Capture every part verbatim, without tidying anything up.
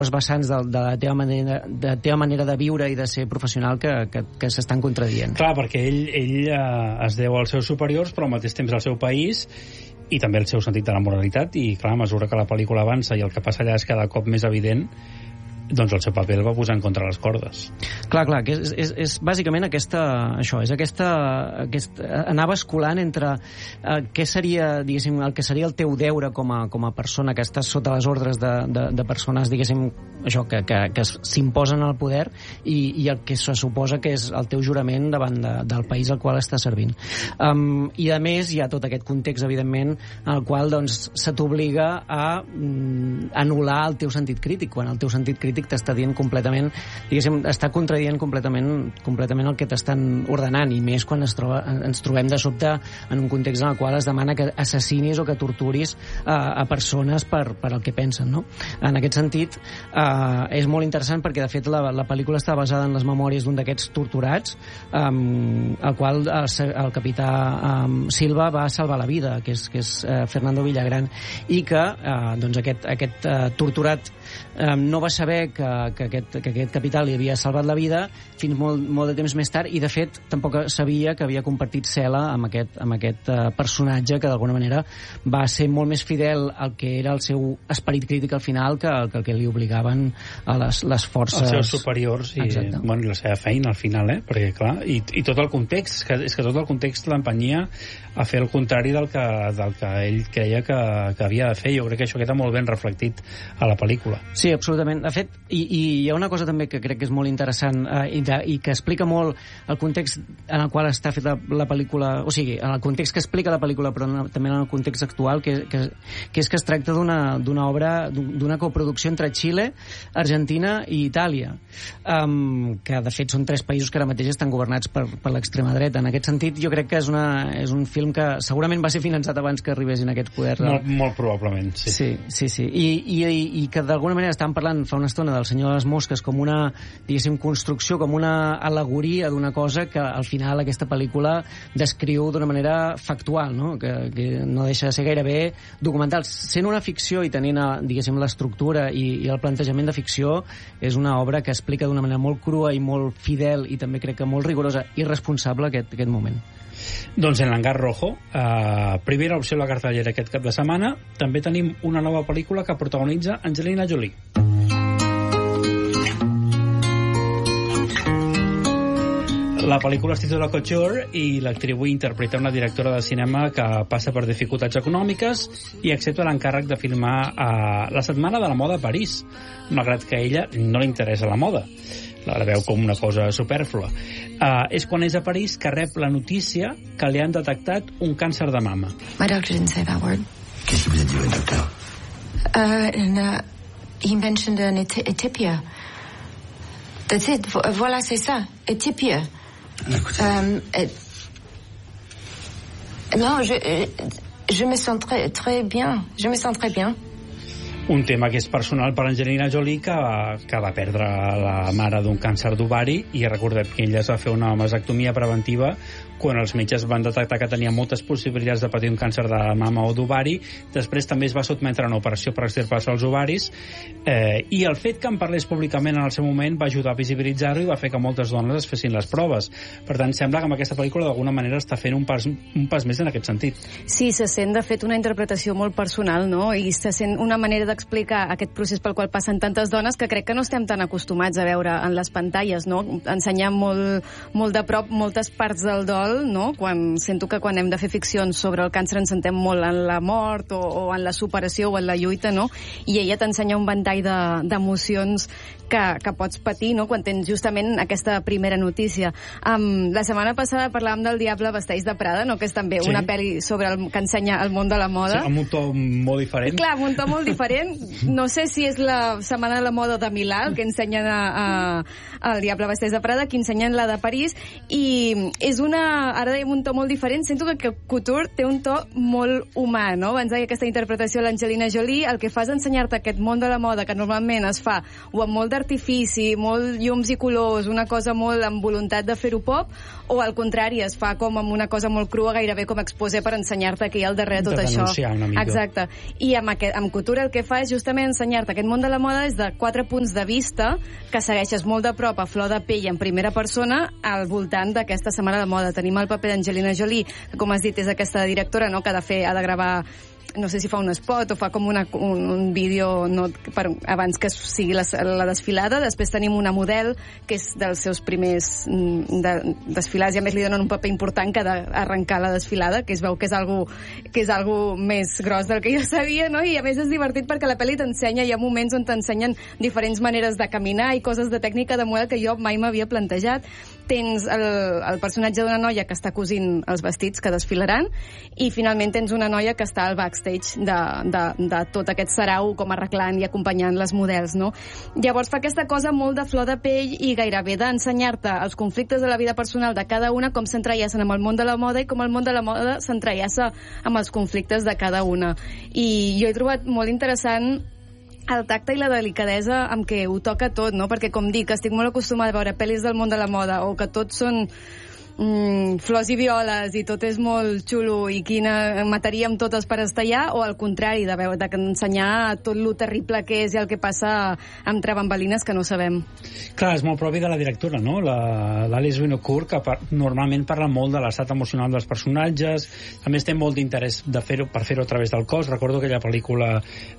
vessants de, de, la teva manera, de la teva manera de viure i de ser professional que, que, que s'estan contradient. Clar, perquè ell, ell eh, es deu als seus superiors, però al mateix temps al seu país i també el seu sentit de la moralitat, i clar, a mesura que la pel·lícula avança i el que passa allà és cada cop més evident, doncs el seu paper el va posar en contra les cordes. Clar, clar, que és, és, és bàsicament aquesta, això, és aquesta, aquest, anar basculant entre eh, què seria, diguéssim, el que seria el teu deure com a, com a persona que estàs sota les ordres de, de, de persones, diguéssim, això, que, que, que s'imposen al poder, i, i el que se suposa que és el teu jurament davant de, del país al qual estàs servint. Um, I a més hi ha tot aquest context, evidentment, en el qual doncs, se t'obliga a mm, anul·lar el teu sentit crític, quan el teu sentit crític t'està dient completament, diguéssim, està contradient completament, completament el que t'estan ordenant, i més quan es troba, ens trobem de sobte en un context en el qual es demana que assassinis o que torturis a, a persones per, per el que pensen, no? En aquest sentit, eh, és molt interessant perquè, de fet, la, la pel·lícula està basada en les memòries d'un d'aquests torturats, um, el qual el, el capità um, Silva va salvar la vida, que és, que és uh, Fernando Villagrán, i que uh, doncs aquest, aquest uh, torturat um, no va saber que, que, aquest, que aquest capità li havia salvat la vida fins molt, molt de temps més tard, i de fet tampoc sabia que havia compartit cel·la amb aquest, amb aquest uh, personatge que d'alguna manera va ser molt més fidel al que era el seu esperit crític al final que el que, que li obligaven a les, les forces... Els seus superiors i, bueno, i la seva feina al final, eh? Perquè clar, i, i tot el context, és que, és que tot el context l'empenyia a fer el contrari del que, del que ell creia que, que havia de fer. Jo crec que això queda molt ben reflectit a la pel·lícula. Sí, absolutament. De fet, i, i hi ha una cosa també que crec que és molt interessant eh, i, de, i que explica molt el context en el qual està feta la, la pel·lícula, o sigui, en el context que explica la pel·lícula, però en, també en el context actual, que, que, que és que es tracta d'una d'una obra, d'una coproducció entre Xile, Argentina i Itàlia, um, que de fet són tres països que ara mateix estan governats per, per l'extrema dreta. En aquest sentit, jo crec que és, una, és un film que segurament va ser finançat abans que arribessin aquests poders. Molt, molt probablement, sí. Sí, sí, sí. I, i, i que d'alguna manera estàvem parlant fa una estona del Senyor de les Mosques com una, diguéssim, construcció, com una al·legoria d'una cosa que al final aquesta pel·lícula descriu d'una manera factual, no? Que, que no deixa de ser gairebé documental. Sent una ficció i tenint, diguéssim, l'estructura i, i el plantejament de ficció, és una obra que explica d'una manera molt crua i molt fidel i també crec que molt rigorosa i responsable aquest, aquest moment. Doncs en l'Hangar Rojo, eh, primera opció a la cartellera aquest cap de setmana, també tenim una nova pel·lícula que protagonitza Angelina Jolie. La pel·lícula es titula Couture i l'actriu interpreta una directora de cinema que passa per dificultats econòmiques i accepta l'encàrrec de filmar a la Setmana de la Moda a París, malgrat que a ella no li interessa la moda. La veu com una cosa superflua. Uh, és quan és a París que rep la notícia que li han detectat un càncer de mama. My doctor didn't say that word. Qu'est-ce que vous a dit votre docteur? Uh, and, uh, he mentioned an et- atypia. That's it. Vo- voilà, c'est ça. Atypia. Um, uh, non, je, je me sens très, très bien. Je me sens très bien. Un tema que és personal per Angelina Jolie, que, que va perdre la mare d'un càncer d'ovari, i recordem que ella es va fer una mastectomia preventiva quan els metges van detectar que tenia moltes possibilitats de patir un càncer de mama o d'ovari. Després també es va sotmetre a una operació per extirpar-se els ovaris, eh, i el fet que en parlés públicament en el seu moment va ajudar a visibilitzar-ho i va fer que moltes dones es fessin les proves. Per tant, sembla que amb aquesta pel·lícula d'alguna manera està fent un pas, un pas més en aquest sentit. Sí, se sent de fet una interpretació molt personal, no? I se sent una manera d'explicar aquest procés pel qual passen tantes dones que crec que no estem tan acostumats a veure en les pantalles, no? Ensenyar molt, molt de prop moltes parts del dol, no? Quan sento que quan hem de fer ficcions sobre el càncer ens sentem molt en la mort o, o en la superació o en la lluita, no? I ella t'ensenya un ventall de, d'emocions que, que pots patir, no? Quan tens justament aquesta primera notícia. Um, la setmana passada parlàvem del Diable vesteix de Prada, no? Que és també sí. Una pel·li sobre el, que ensenya el món de la moda. Sí, amb un to molt diferent. Clar, amb un to molt diferent. No sé si és la Setmana de la Moda de Milà, que ensenyen a, a, el Diable vesteix de Prada, que ensenyen la de París, i és una... Ara dèiem un to molt diferent. Sento que, que Couture té un to molt humà, no? Abans deia aquesta interpretació de l'Angelina Jolie, el que fa és ensenyar-te aquest món de la moda que normalment es fa o amb molt d'artifici, molt llums i colors, una cosa molt amb voluntat de fer-ho pop, o al contrari, es fa com amb una cosa molt crua, gairebé com exposé per ensenyar-te que hi ha al darrere tot de això. Una mica. Exacte. I amb, aquest, amb Couture el que fa és justament ensenyar-te aquest món de la moda des de quatre punts de vista que segueixes molt de prop a flor de pell en primera persona al voltant d'aquesta setmana de moda. Tenim el paper d'Angelina Jolie, que com has dit és aquesta directora, no?, que ha de fer, ha de gravar, no sé si fa un spot o fa com una, un, un vídeo no, per, abans que sigui la, la desfilada. Després tenim una model que és dels seus primers de, desfilats, i a més li donen un paper important que ha d'arrencar la desfilada, que es veu que és algo, que és algo més gros del que jo sabia, no? I a més és divertit perquè la pel·li t'ensenya, hi ha moments on t'ensenyen diferents maneres de caminar i coses de tècnica de model que jo mai m'havia plantejat. Tens el, el personatge d'una noia que està cosint els vestits que desfilaran, i finalment tens una noia que està al backstage de, de, de tot aquest sarau, com arreglant i acompanyant les models, no? Llavors fa aquesta cosa molt de flor de pell i gairebé d'ensenyar-te els conflictes de la vida personal de cada una, com s'entrellassen amb el món de la moda i com el món de la moda s'entrellassa amb els conflictes de cada una. I jo he trobat molt interessant el tacte i la delicadesa amb què ho toca tot, no? Perquè, com dic, estic molt acostumada a veure pel·lis del món de la moda o que tots són mm, flors i violes i tot és molt xulo i quina mataríem totes per estar allà, o al contrari, de veure, d'ensenyar tot lo terrible que és i el que passa amb trebambalines que no sabem. Clar, és molt propi de la directora, no? L'Alice Winocourt, que par normalment parla molt de l'estat emocional dels personatges, a més té molt d'interès de fer-ho per fer-ho a través del cos. Recordo aquella pel·lícula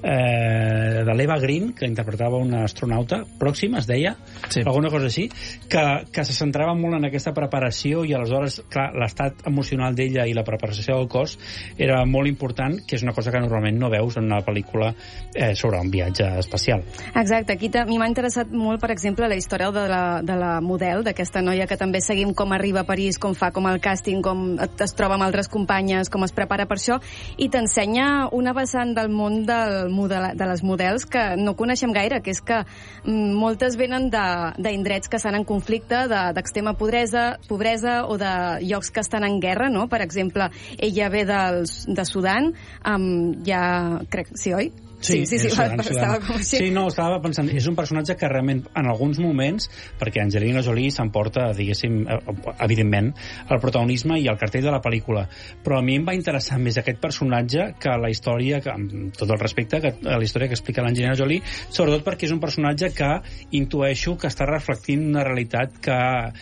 eh, de l'Eva Green, que interpretava una astronauta, Pròxima, es deia, sí, alguna cosa així, que, que se centrava molt en aquesta preparació, i aleshores, clar, l'estat emocional d'ella i la preparació del cos era molt important, que és una cosa que normalment no veus en una pel·lícula eh, sobre un viatge espacial. Exacte, aquí a mi m'ha interessat molt, per exemple, la història de la, de la model, d'aquesta noia que també seguim com arriba a París, com fa, com el càsting, com es troba amb altres companyes, com es prepara per això, i t'ensenya una vessant del món del model, de les models que no coneixem gaire, que és que mm, moltes venen d'indrets que estan en conflicte, d'extrema pobresa, pobresa o de llocs que estan en guerra, no? Per exemple, ella ve dels, de Sudan, um, ja crec, sí, oi? Sí, sí, sí, sí, Sudan, estava com així. Sí, no, estava pensant, és un personatge que realment en alguns moments, perquè Angelina Jolie s'emporta, diguéssim, evidentment, el protagonisme i el cartell de la pel·lícula, però a mi em va interessar més aquest personatge que la història, que, amb tot el respecte, que la història que explica l'Angelina Jolie, sobretot perquè és un personatge que intueixo que està reflectint una realitat que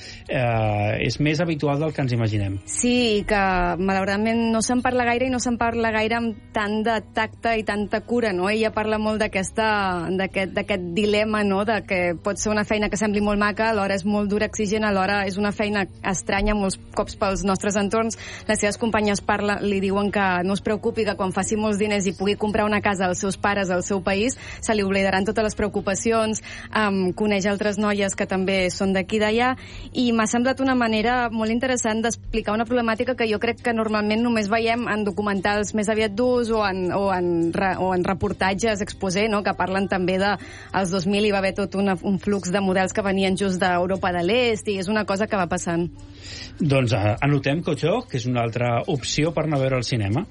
eh, és més habitual del que ens imaginem. Sí, i que malauradament no se'n parla gaire i no se'n parla gaire amb tant de tacte i tanta cura, no? Ella parla molt d'aquest dilema, no?, de que pot ser una feina que sembli molt maca, alhora és molt dur oxigen, alhora és una feina estranya molts cops pels nostres entorns. Les seves companyes parla, li diuen que no es preocupi, que quan faci molts diners i pugui comprar una casa als seus pares al seu país, se li oblidaran totes les preocupacions. Um, coneix altres noies que també són d'aquí d'allà, i m'ha semblat una manera molt interessant d'explicar una problemàtica que jo crec que normalment només veiem en documentals més aviat durs o en, o en, o en reportatges exposé, no?, que parlen també de als dos mil hi va haver tot una, un flux de models que venien just d'Europa de l'Est, i és una cosa que va passant. Doncs eh, anotem Coixó, que és una altra opció per no veure al cinema.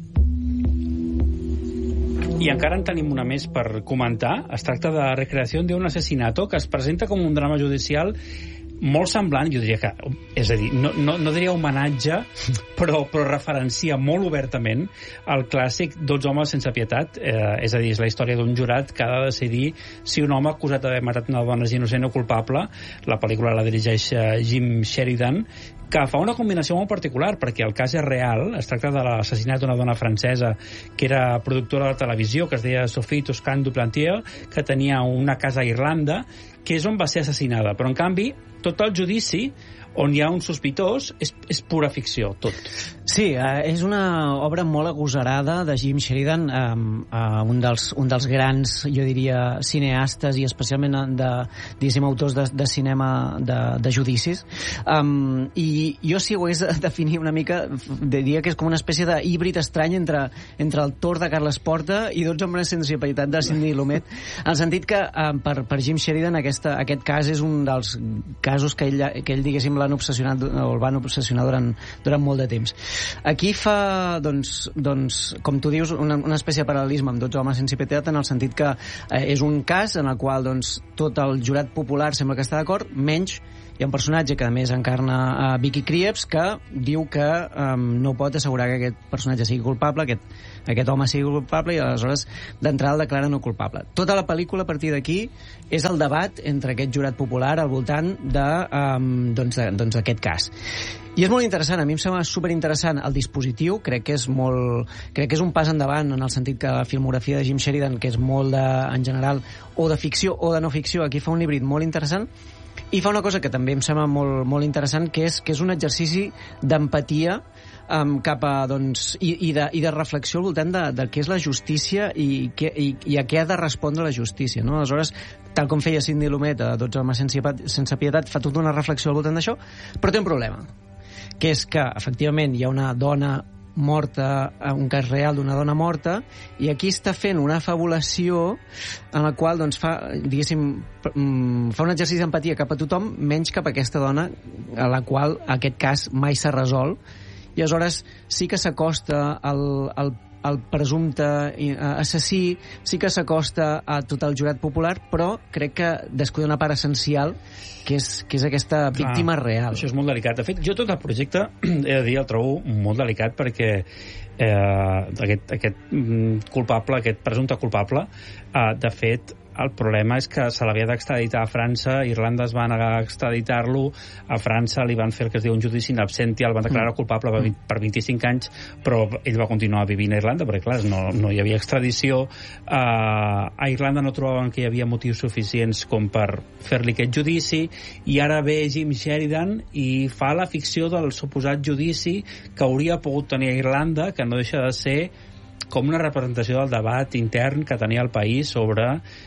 I encara en tenim una més per comentar. Es tracta de Recreació d'un asesinato, que es presenta com un drama judicial molt semblant, jo diria que, és a dir, no, no, no diria homenatge, però, però referencia molt obertament al clàssic dotze homes sense pietat, eh, és a dir, és la història d'un jurat que ha de decidir si un home acusat d'haver matat una dona és innocent o culpable. La pel·lícula la dirigeix eh, Jim Sheridan, que fa una combinació molt particular, perquè el cas és real. Es tracta de l'assassinat d'una dona francesa que era productora de televisió, que es deia Sophie Toscan Duplantier, que tenia una casa a Irlanda, que és on va ser assassinada. Però, en canvi, tot el judici on hi ha un sospitós és, és pura ficció, tot. Sí, eh, és una obra molt agosarada de Jim Sheridan, eh, eh, un, dels, un dels grans, jo diria, cineastes i especialment de, diguéssim, autors de, de cinema de, de judicis. Um, I jo, si ho hagués de definir una mica, diria que és com una espècie de híbrid estrany entre, entre el Tor de Carles Porta i dotze homes sense pietat de Sidney Lumet, en el sentit que eh, per, per Jim Sheridan aquesta, aquest cas és un dels casos que ell, que ell diguéssim, l'han obsessionat o el van obsessionar durant, durant molt de temps. Aquí fa, doncs, doncs com tu dius, una, una espècie de paral·lelisme amb dotze homes sense pietat, en el sentit que eh, és un cas en el qual doncs, tot el jurat popular sembla que està d'acord, menys hi ha un personatge que a més encarna a Vicky Krieps que diu que um, no pot assegurar que aquest personatge sigui culpable, aquest, aquest home sigui culpable, i aleshores d'entrada el declara no culpable. Tota la pel·lícula a partir d'aquí és el debat entre aquest jurat popular al voltant de, um, doncs, de, doncs, d'aquest cas. I és molt interessant, a mi em sembla superinteressant el dispositiu, crec que és molt, crec que és un pas endavant en el sentit que la filmografia de Jim Sheridan, que és molt de, en general, o de ficció o de no ficció, aquí fa un híbrid molt interessant, i fa una cosa que també em sembla molt, molt interessant, que és, que és un exercici d'empatia um, cap a, doncs, i, i, de, i de reflexió al voltant de, de què és la justícia i, que, i, i a què ha de respondre la justícia, no? Aleshores, tal com feia Sidney Lumet a dotze homes sense, sense pietat, fa tota una reflexió al voltant d'això, però té un problema, que és que, efectivament, hi ha una dona morta, un cas real d'una dona morta, i aquí està fent una fabulació en la qual doncs, fa, diguéssim, fa un exercici d'empatia cap a tothom, menys cap a aquesta dona a la qual aquest cas mai s'ha resolt, i aleshores sí que s'acosta al, al el presumpte assassí, sí que s'acosta a tot el jurat popular, però crec que descuida una part essencial, que és, que és aquesta víctima Clar, real. Això és molt delicat. De fet, jo tot el projecte, he de dir, el trobo molt delicat perquè eh, aquest, aquest culpable, aquest presumpte culpable, eh, de fet, el problema és que se l'havia d'extraditar a França, Irlanda es va negar a extraditar-lo, a França li van fer el que es diu un judici in absentia, el van declarar culpable per, per vint-i-cinc anys, però ell va continuar vivint a Irlanda, perquè clar, no, no hi havia extradició. Uh, a Irlanda no trobaven que hi havia motius suficients com per fer-li aquest judici, i ara ve Jim Sheridan i fa la ficció del suposat judici que hauria pogut tenir a Irlanda, que no deixa de ser com una representació del debat intern que tenia el país sobre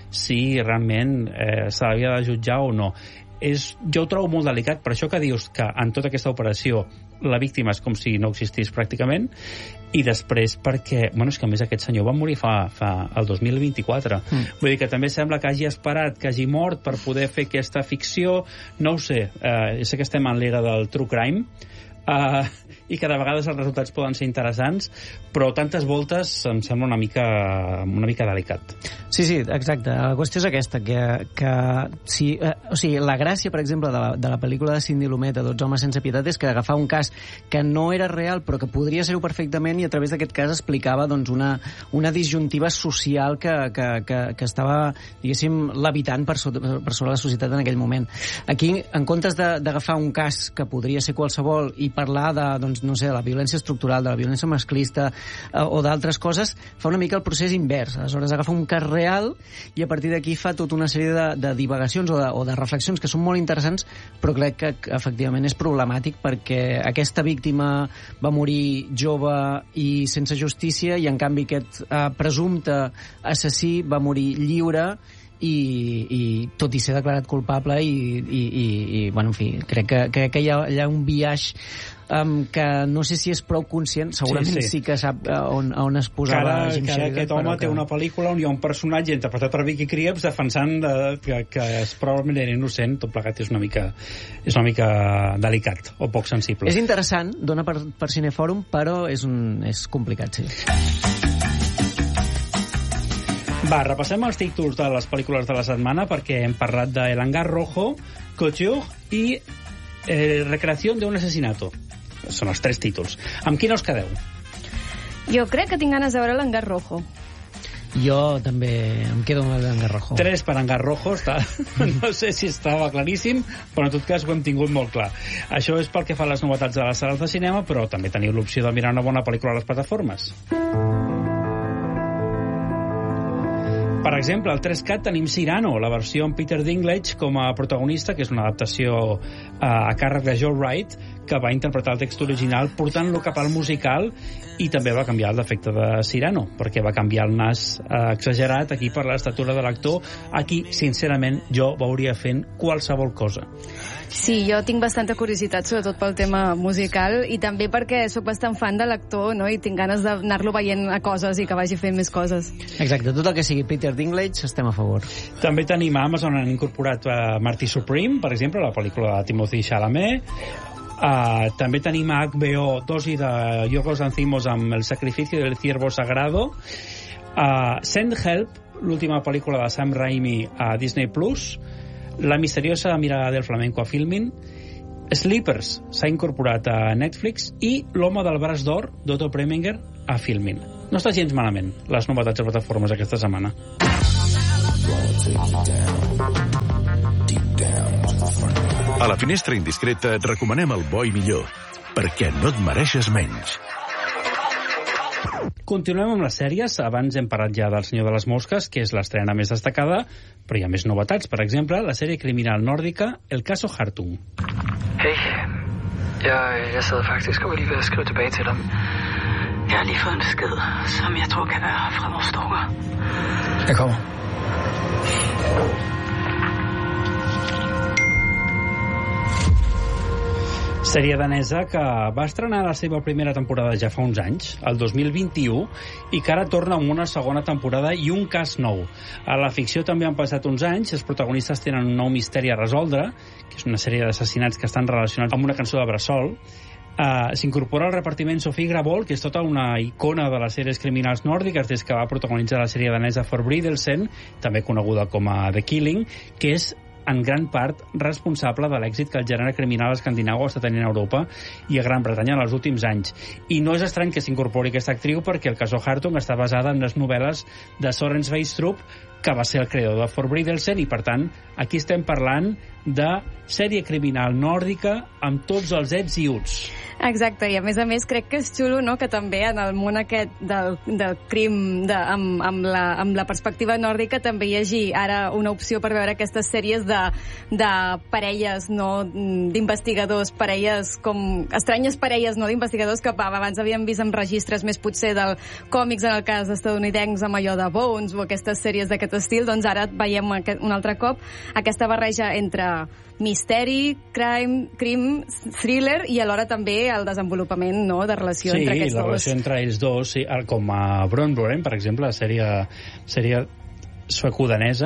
si realment eh, s'havia de jutjar o no. És, jo ho trobo molt delicat, per això que dius que en tota aquesta operació la víctima és com si no existís pràcticament, i després perquè, bueno, és que a més aquest senyor va morir fa, fa el dos mil vint-i-quatre. Mm. Vull dir que també sembla que hagi esperat, que hagi mort per poder fer aquesta ficció, no ho sé, eh, sé que estem en l'era del true crime, Uh, i que de vegades els resultats poden ser interessants, però tantes voltes em sembla una mica, una mica delicat. Sí, sí, exacte. La qüestió és aquesta, que, que si, eh, o sigui, la gràcia, per exemple, de la, de la pel·lícula de Sidney Lumet, a dotze homes sense pietat, és que agafar un cas que no era real, però que podria ser-ho perfectament, i a través d'aquest cas explicava doncs, una, una disjuntiva social que, que, que, que estava, diguéssim, levitant per sobre, per sobre la societat en aquell moment. Aquí, en comptes d'agafar un cas que podria ser qualsevol i parlar de, doncs, no sé, de la violència estructural, de la violència masclista eh, o d'altres coses, fa una mica el procés invers. Aleshores agafa un cas real i a partir d'aquí fa tota una sèrie de, de divagacions o de, o de reflexions que són molt interessants, però crec que, que efectivament és problemàtic perquè aquesta víctima va morir jove i sense justícia, i en canvi aquest eh, presumpte assassí va morir lliure i, i tot i ser declarat culpable, i, i, i, i bueno, en fi, crec que, crec que hi ha, hi ha un biaix um, que no sé si és prou conscient, segurament sí, sí. sí que sap on, on es posava cada, Jim cada Sheridan. Aquest home té que... una pel·lícula on hi ha un personatge interpretat per Vicky Krieps defensant de, que, que és probablement era innocent, tot plegat és una mica és una mica delicat o poc sensible. És interessant, dona per, per Cinefòrum, però és, un, és complicat, sí. Va, repassem els títols de les pel·lícules de la setmana perquè hem parlat de El hangar rojo, Couture i eh, Recreación de un asesinato. Són els tres títols. Amb quin us quedeu? Jo crec que tinc ganes de veure l'hangar rojo. Jo també em quedo amb l'hangar rojo. Tres per hangar rojo, està... no sé si estava claríssim, però en tot cas ho hem tingut molt clar. Això és pel que fa a les novetats de les sales de cinema, però també teniu l'opció de mirar una bona pel·lícula a les plataformes. Per exemple, al tres cat tenim Cyrano, la versió amb Peter Dinklage com a protagonista, que és una adaptació uh, a càrrec de Joe Wright, que va interpretar el text original portant-lo cap al musical, i també va canviar l'efecte de Cyrano, perquè va canviar el nas uh, exagerat aquí per l'estatura de l'actor. Aquí, sincerament, jo veuria fent qualsevol cosa. Sí, jo tinc bastanta curiositat, sobretot pel tema musical, i també perquè sóc bastant fan de l'actor, no? I tinc ganes d'anar-lo veient a coses i que vagi fent més coses. Exacte, tot el que sigui Peter Dinklage estem a favor. També tenim a Amazon, han incorporat uh, Marty Supreme, per exemple, la pel·lícula de Timothée Chalamet. Uh, també tenim a H B O dosi de Yorgos Lanthimos amb El sacrificio del ciervo sagrado. Uh, Send Help, l'última pel·lícula de Sam Raimi a Disney Plus. La misteriosa mirada del flamenco a Filmin, Sleepers s'ha incorporat a Netflix i L'home del braç d'or d'Otto Preminger a Filmin. No està gens malament les novetats de plataformes aquesta setmana. A la Finestra Indiscreta et recomanem el bo i millor, perquè no et mereixes menys. Continuem amb les sèries. Abans hem parlat ja del Senyor de les Mosques, que és l'estrena més destacada, però hi ha més novetats. Per exemple, la sèrie criminal nòrdica El caso Hartung. Hej. Jeg, jeg sad faktisk og var lige ved at skrive tilbage til dig. Jeg har lige fået en besked, som jeg tror kan være fra vores stalker. Jeg kommer. Sèrie danesa que va estrenar la seva primera temporada ja fa uns anys, el dos mil vint-i-u, i que ara torna amb una segona temporada i un cas nou. A la ficció també han passat uns anys, els protagonistes tenen un nou misteri a resoldre, que és una sèrie d'assassinats que estan relacionats amb una cançó de bressol. Uh, S'incorpora al repartiment Sofie Gravol, que és tota una icona de les sèries criminals nòrdiques des que va protagonitzar la sèrie danesa Forbrydelsen, també coneguda com a The Killing, que és en gran part responsable de l'èxit que el gènere criminal escandinau està tenint a Europa i a Gran Bretanya en els últims anys. I no és estrany que s'incorpori aquesta actriu perquè el caso Hartung està basada en les novel·les de Soren Sveistrup, que va ser el creador de Forbrydelsen, i per tant aquí estem parlant de sèrie criminal nòrdica amb tots els ets i uts. Exacte, i a més a més crec que és xulo, no?, que també en el món aquest del, del crim de, amb, amb, la, amb la perspectiva nòrdica també hi hagi ara una opció per veure aquestes sèries de, de parelles, no, d'investigadors, parelles com estranyes parelles, no, d'investigadors que abans havíem vist en registres més potser del còmics en el cas estadounidencs amb allò de Bones o aquestes sèries d'aquest estil, doncs ara veiem un altre cop aquesta barreja entre misteri, crime, crim, thriller i alhora també el desenvolupament, no?, de relació sí, entre aquests dos. Sí, la relació entre ells dos, sí, com a Brøndboen, per exemple, la sèrie, sèrie sueco-danesa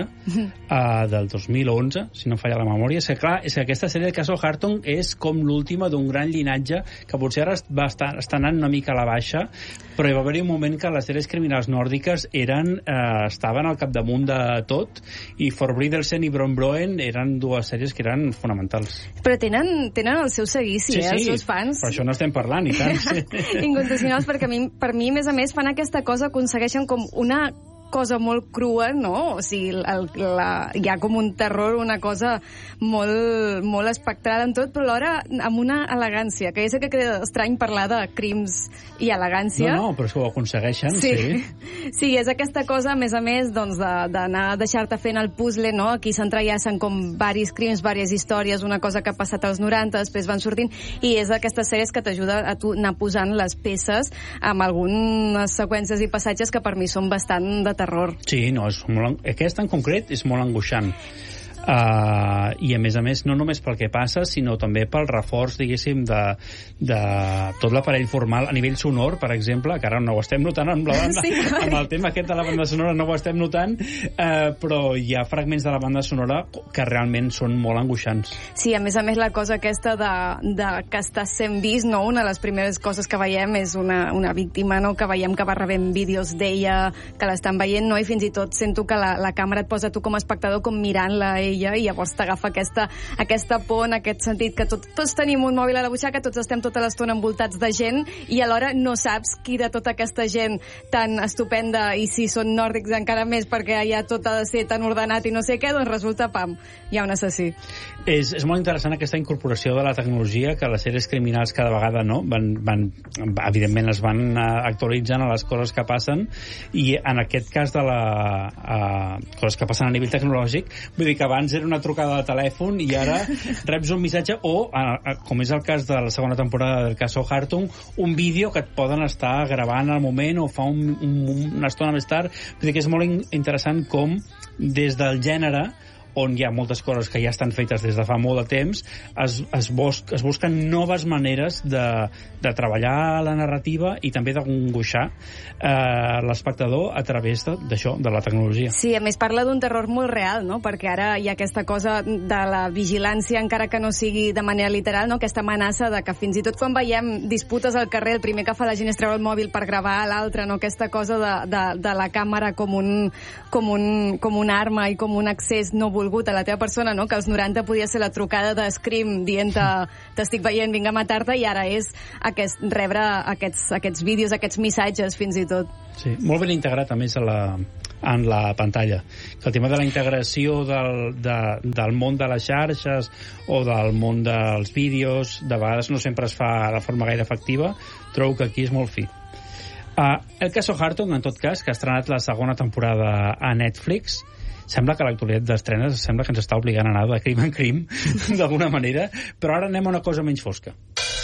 uh, del dos mil onze, si no falla la memòria. És que, clar, és que aquesta sèrie de Caso Hartung és com l'última d'un gran llinatge que potser ara va estar, està anant una mica a la baixa, però hi va haver un moment que les sèries criminals nòrdiques eren, eh, estaven al capdamunt de tot, i Forbrydelsen i Brøndboen eren dues sèries que eren fonamentals. Però tenen, tenen el seu seguici, sí, eh, sí, els seus fans. Per això no estem parlant, i tant. Sí. Incondicionals, perquè a mi, per mi, a més a més, fan aquesta cosa, aconsegueixen com una cosa molt crua, no? O sigui, el, la, hi ha com un terror, una cosa molt, molt espectral en tot, però alhora amb una elegància, que ja sé que queda estrany parlar de crims i elegància. No, no, però és que ho aconsegueixen, sí. Sí, sí, és aquesta cosa, a més a més, doncs, d'anar a deixar-te fent el puzzle, no? Aquí s'entrellacen com varis crims, vàries històries, una cosa que ha passat als noranta, després van sortint, i és aquestes sèries que t'ajuda a tu anar posant les peces amb algunes seqüències i passatges que per mi són bastant de terror. Sí, no, és molt, aquest en concret és molt angoixant. Uh, i a més a més no només pel que passa sinó també pel reforç, diguéssim, de, de tot l'aparell formal a nivell sonor, per exemple, que ara no ho estem notant amb, la banda, sí, amb el tema aquest de la banda sonora, no ho estem notant, uh, però hi ha fragments de la banda sonora que realment són molt angoixants. Sí, a més a més la cosa aquesta de, de que estàs sent vist, no? Una de les primeres coses que veiem és una, una víctima, no?, que veiem que va rebent vídeos d'ella, que l'estan veient, no?, i fins i tot sento que la, la càmera et posa tu com a espectador com mirant-la a ella, i llavors t'agafa aquesta, aquesta por en aquest sentit que tot, tots tenim un mòbil a la butxaca, tots estem tota l'estona envoltats de gent i alhora no saps qui de tota aquesta gent tan estupenda, i si són nòrdics encara més perquè allà tot ha de ser tan ordenat i no sé què, doncs resulta, pam, hi ha un assassí. És, és molt interessant aquesta incorporació de la tecnologia, que les sèries criminals cada vegada, no?, van, van, evidentment es van actualitzant a les coses que passen, i en aquest cas de la uh, coses que passen a nivell tecnològic, vull dir que abans era una trucada de telèfon i ara reps un missatge o, com és el cas de la segona temporada del caso Hartung, un vídeo que et poden estar gravant al moment o fa un, un, una estona més tard. Vull dir que és molt interessant com des del gènere, on hi ha moltes coses que ja estan fetes des de fa molt de temps, es, es, bus, es busquen noves maneres de, de treballar la narrativa i també d'angoixar eh, l'espectador a través d'això, de, de la tecnologia. Sí, a més parla d'un terror molt real, no?, perquè ara hi ha aquesta cosa de la vigilància, encara que no sigui de manera literal, no?, aquesta amenaça de que fins i tot quan veiem disputes al carrer, el primer que fa la gent és treure el mòbil per gravar a l'altre, no?, aquesta cosa de, de, de la càmera com un, com, un, com una arma i com un accés no volgut volgut a la teva persona, no? Que als noranta podia ser la trucada de Scream dient-te t'estic veient, vinc a matar-te, i ara és aquest, rebre aquests, aquests vídeos, aquests missatges, fins i tot. Sí, molt ben integrat, a més, a la, en la pantalla. Que el tema de la integració del, de, del món de les xarxes o del món dels vídeos, de vegades no sempre es fa de forma gaire efectiva, trobo que aquí és molt fi. Uh, el caso Hartung, en tot cas, que ha estrenat la segona temporada a Netflix, sembla que l'actualitat d'estrenes sembla que ens està obligant a anar de crim en crim, d'alguna manera, però ara anem a una cosa menys fosca.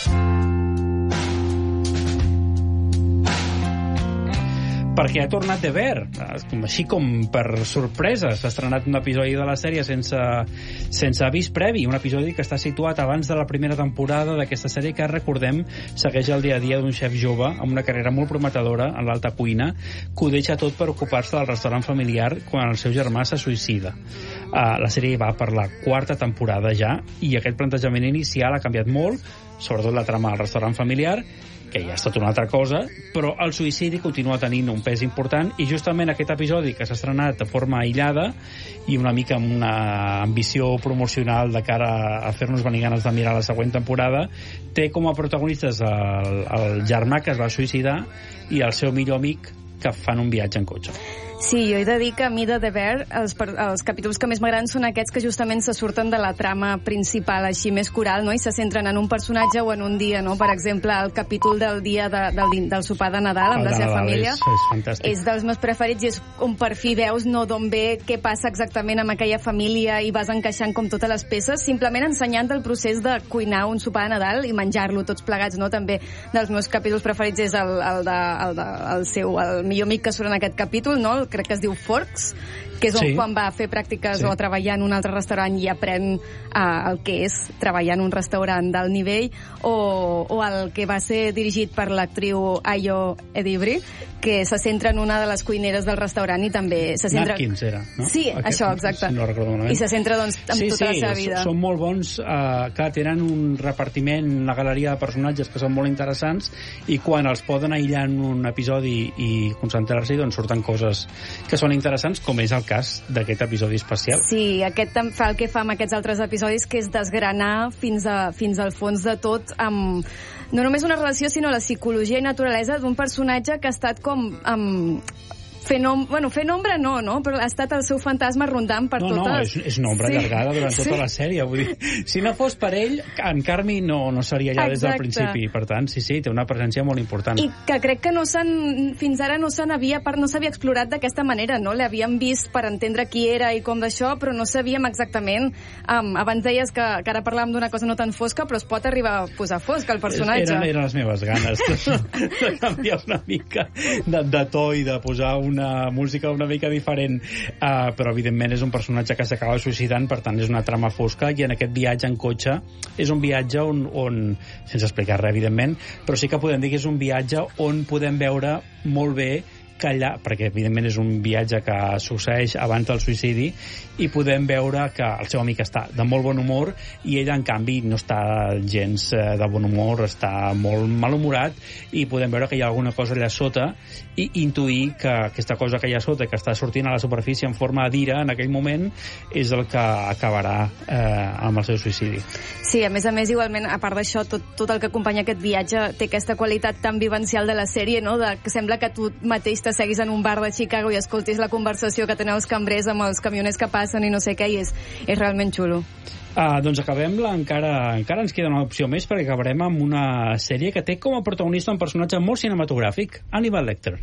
Perquè ha tornat de ver, així com per sorpresa. S'ha estrenat un episodi de la sèrie sense, sense avís previ, un episodi que està situat abans de la primera temporada d'aquesta sèrie que, recordem, segueix el dia a dia d'un xef jove amb una carrera molt prometedora en l'alta cuina, que ho deixa tot per ocupar-se del restaurant familiar quan el seu germà se suïcida. Uh, la sèrie va per la quarta temporada ja, i aquest plantejament inicial ha canviat molt, sobretot la trama del restaurant familiar, que ja és tot una altra cosa, però el suïcidi continua tenint un pes important, i justament aquest episodi, que s'ha estrenat de forma aïllada i una mica amb una ambició promocional de cara a fer-nos venir ganes de mirar la següent temporada, té com a protagonistes el, el germà que es va suïcidar i el seu millor amic, que fan un viatge en cotxe. Sí, jo he de dir que a mi de The Bear els, els capítols que més m'agraden són aquests que justament se surten de la trama principal, així més coral, no? I se centren en un personatge o en un dia, no? Per exemple, el capítol del dia de, del, del sopar de Nadal amb el la seva Nadal família és, és fantàstic. És dels meus preferits, i és on per fi veus no d'on ve, què passa exactament amb aquella família, i vas encaixant com totes les peces, simplement ensenyant el procés de cuinar un sopar de Nadal i menjar-lo tots plegats, no? També dels meus capítols preferits és el, el, de, el, de, el seu, el millor amic que surt en aquest capítol, no? Crec que es diu Forks, que és on sí. quan va a fer pràctiques sí. o a treballar en un altre restaurant i aprèn uh, el que és treballar en un restaurant d'alt nivell, o, o el que va ser dirigit per l'actriu Ayo Edebiri, que se centra en una de les cuineres del restaurant i també se centra... Napkins era, no? Sí, Aquest, això, exacte. No recordo malament. I se centra, doncs, en sí, tota sí, la seva vida. Són molt bons, uh, que tenen un repartiment, una galeria de personatges que són molt interessants, i quan els poden aïllar en un episodi i concentrar-s'hi, doncs surten coses que són interessants, com és el cas d'aquest episodi especial. Sí, aquest fa el que fa amb aquests altres episodis, que és desgranar fins, a, fins al fons de tot, amb no només una relació, sinó la psicologia i naturalesa d'un personatge que ha estat com... Um, fent, om... bueno, fent ombra no, no, però ha estat el seu fantasma rondant per no, totes... No, és, és una ombra sí. allargada durant tota sí. la sèrie. Vull dir, si no fos per ell, en Carmi no, no seria allà Exacte. Des del principi. Per tant, sí, sí, té una presència molt important. I que crec que no s'han, fins ara no se n'havia no s'havia explorat d'aquesta manera, no? L'havíem vist per entendre qui era i com d'això, però no sabíem exactament... Um, abans deies que, que ara parlàvem d'una cosa no tan fosca, però es pot arribar a posar fosca el personatge. Eren, eren les meves ganes de, de canviar una mica de, de to i de posar una música una mica diferent, uh, però evidentment és un personatge que s'acaba suïcidant, per tant és una trama fosca, i en aquest viatge en cotxe és un viatge on, on sense explicar res evidentment, però sí que podem dir que és un viatge on podem veure molt bé que allà, perquè evidentment és un viatge que succeeix abans del suïcidi, i podem veure que el seu amic està de molt bon humor i ell en canvi no està gens de bon humor, està molt malhumorat, i podem veure que hi ha alguna cosa allà sota i intuir que aquesta cosa que hi ha sota, que està sortint a la superfície en forma d'ira en aquell moment, és el que acabarà eh, amb el seu suïcidi. Sí, a més a més, igualment, a part d'això, tot, tot el que acompanya aquest viatge té aquesta qualitat tan vivencial de la sèrie, no? De, que sembla que tu mateix seguis en un bar de Chicago i escoltis la conversació que tenen els cambrers amb els camioners que passen i no sé què, i és, és realment xulo. Uh, doncs acabem-la, encara, encara ens queda una opció més, perquè acabarem amb una sèrie que té com a protagonista un personatge molt cinematogràfic, Hannibal Lecter.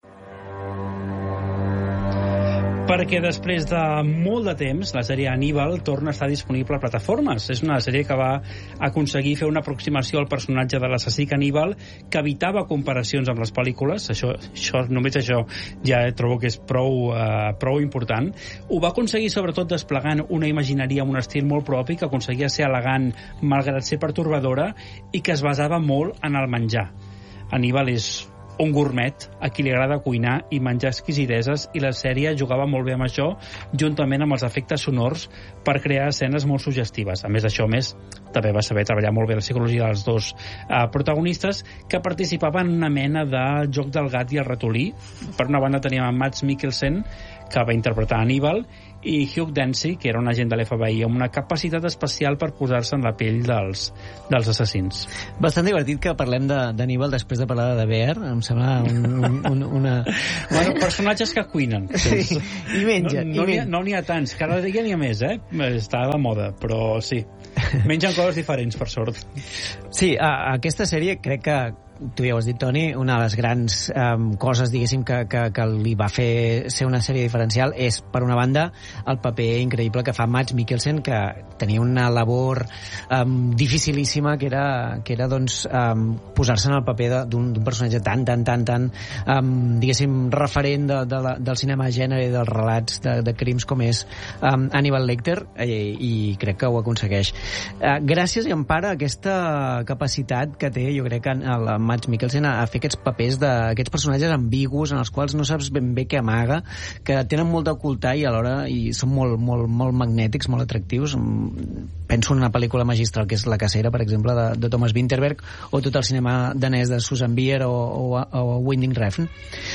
Perquè després de molt de temps la sèrie Hannibal torna a estar disponible a plataformes. És una sèrie que va aconseguir fer una aproximació al personatge de l'assassí caníbal que evitava comparacions amb les pel·lícules. Això, això només això ja trobo que és prou, uh, prou important. Ho va aconseguir sobretot desplegant una imagineria amb un estil molt propi, que aconseguia ser elegant malgrat ser pertorbadora, i que es basava molt en el menjar. Hannibal és un gourmet a qui li agrada cuinar i menjar exquisideses, i la sèrie jugava molt bé amb això, juntament amb els efectes sonors, per crear escenes molt suggestives. A més d'això, més, també va saber treballar molt bé la psicologia dels dos eh, protagonistes, que participaven en una mena de joc del gat i el ratolí. Per una banda teníem a Mads Mikkelsen, que va interpretar Hannibal, i Hugh Dancy, que era un agent de l'F B I amb una capacitat especial per posar-se en la pell dels, dels assassins. Bastant divertit que parlem d'Aníbal després de parlar de Bear, em sembla un, un, un, una... Bueno, personatges que cuinen. Sí, i mengen. No n'hi ha, no ha tants, cada dia n'hi ha més, eh? Està de moda, però sí. Mengen coses diferents, per sort. Sí, a, a aquesta sèrie crec que tu ja ho has dit, Toni, una de les grans um, coses, diguéssim, que, que, que li va fer ser una sèrie diferencial és, per una banda, el paper increïble que fa Mads Mikkelsen, que tenia una labor um, dificilíssima, que era, que era doncs, um, posar-se en el paper d'un personatge tan, tan, tan, tan, um, diguéssim, referent de, de la, del cinema gènere i dels relats de, de crims com és um, Hannibal Lecter, i, i crec que ho aconsegueix. Uh, gràcies, i empara, aquesta capacitat que té, jo crec, que el Mads Mikkelsen a, a fer aquests papers d'aquests personatges ambigus en els quals no saps ben bé què amaga, que tenen molt d'ocultar i alhora i són molt, molt, molt magnètics, molt atractius. Penso en una pel·lícula magistral que és La cacera, per exemple, de, de Thomas Vinterberg, o tot el cinema danès de Susan Bier o, o, o Winding Refn.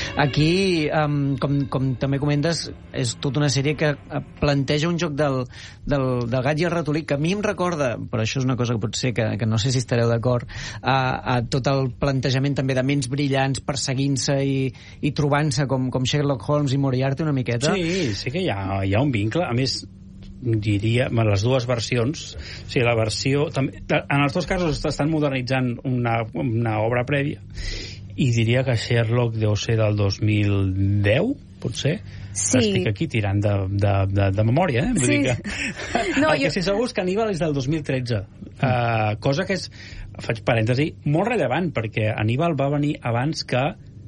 Aquí, um, com, com també comentes, és tota una sèrie que planteja un joc del, del, del gat i el ratolí, que a mi em recorda, però això és una cosa que potser que, que no sé si estareu d'acord, a, a tot el plantejament també de ments brillants perseguint-se i, i trobant-se com, com Sherlock Holmes i Moriarty una miqueta. Sí, sí que hi ha, hi ha un vincle. A més, diria, les dues versions, o sigui, la versió... També, en els dos casos estan modernitzant una, una obra prèvia, i diria que Sherlock deu ser del dos mil deu, potser. Sí. Estic aquí tirant de, de, de, de memòria, eh? Vull sí. dir que... No, el que jo... sí segur és que Aníbal és del dos mil tretze. Mm. Uh, cosa que és, faig parèntesi, molt rellevant, perquè Aníbal va venir abans que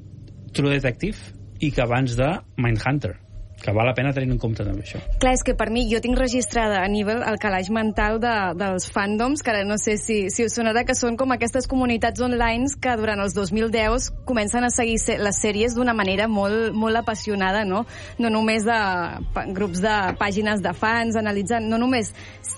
True Detective i que abans de Mindhunter, que val la pena tenir en compte també això. Clar, és que per mi, jo tinc registrada a nivell el calaix mental de, dels fandoms, que ara no sé si, si us sonarà, que són com aquestes comunitats online que durant els dos mil deu comencen a seguir les sèries d'una manera molt, molt apassionada, no? No només de grups de pàgines de fans analitzant, no només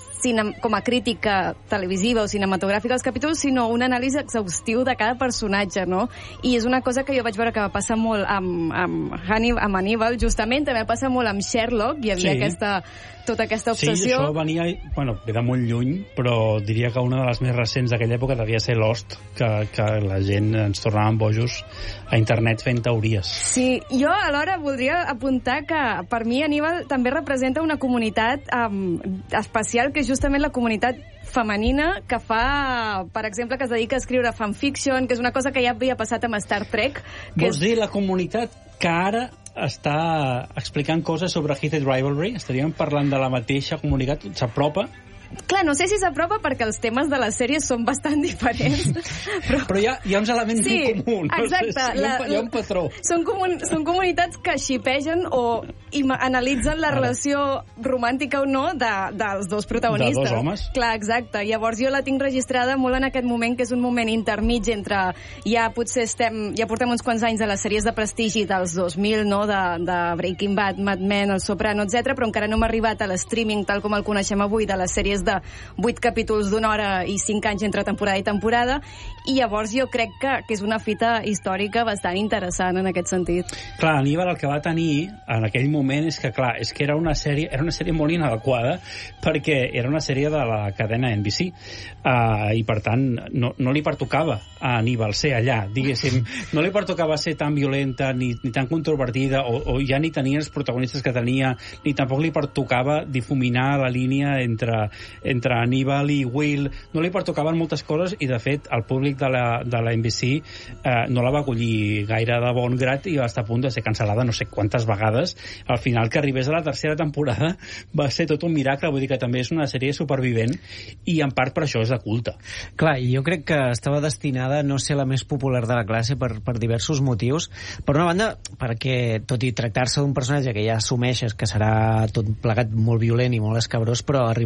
com a crítica televisiva o cinematogràfica als capítols, sinó un anàlisi exhaustiu de cada personatge, no? I és una cosa que jo vaig veure que va passar molt amb, amb, Hannibal, amb Hannibal, justament, també va passar molt amb Sherlock, hi havia sí. aquesta, tota aquesta obsessió. Sí, això venia, bueno, ve de molt lluny, però diria que una de les més recents d'aquella època devia ser Lost, que, que la gent ens tornaven bojos a internet fent teories. Sí, jo alhora voldria apuntar que per mi Hannibal també representa una comunitat um, especial, que és justament la comunitat femenina que fa, per exemple, que es dedica a escriure fanfiction, que és una cosa que ja havia passat amb Star Trek. Que Vols és... dir la comunitat que ara està explicant coses sobre Heated Rivalry? Estaríem parlant de la mateixa comunitat? S'apropa? Clar, no sé si s'apropa perquè els temes de les sèries són bastant diferents. Però, però hi, ha, hi ha uns elements sí, en comú. No exacte. sé si hi, ha un, hi ha un patró. Són, comun, són comunitats que xipegen o analitzen la relació romàntica o no de, dels dos protagonistes. De dos homes. Clar, exacte. Llavors jo la tinc registrada molt en aquest moment, que és un moment intermig entre... Ja potser estem... Ja portem uns quants anys a les sèries de prestigi dels dos mil, no?, de, de Breaking Bad, Mad Men, El Soprano, etcètera, però encara no hem arribat a l'streaming tal com el coneixem avui, de les sèries de vuit capítols d'una hora i cinc anys entre temporada i temporada, i llavors jo crec que, que és una fita històrica bastant interessant en aquest sentit. Clar, Aníbal el que va tenir en aquell moment és que, clar, és que era una sèrie, era una sèrie molt inadequada perquè era una sèrie de la cadena N B C, uh, i per tant no, no li pertocava a Aníbal ser allà, diguéssim, no li pertocava ser tan violenta ni, ni tan controvertida, o, o ja ni tenia els protagonistes que tenia, ni tampoc li pertocava difuminar la línia entre entre Aníbal i Will, no li pertocaven moltes coses, i de fet el públic de la, de la N B C eh, no la va acollir gaire de bon grat i va estar a punt de ser cancel·lada no sé quantes vegades. Al final, que arribés a la tercera temporada va ser tot un miracle, vull dir que també és una sèrie supervivent i en part per això és de culte. Clar, i jo crec que estava destinada a no ser la més popular de la classe per, per diversos motius. Per una banda, perquè tot i tractar-se d'un personatge que ja assumeixes que serà tot plegat molt violent i molt escabrós, però arribava també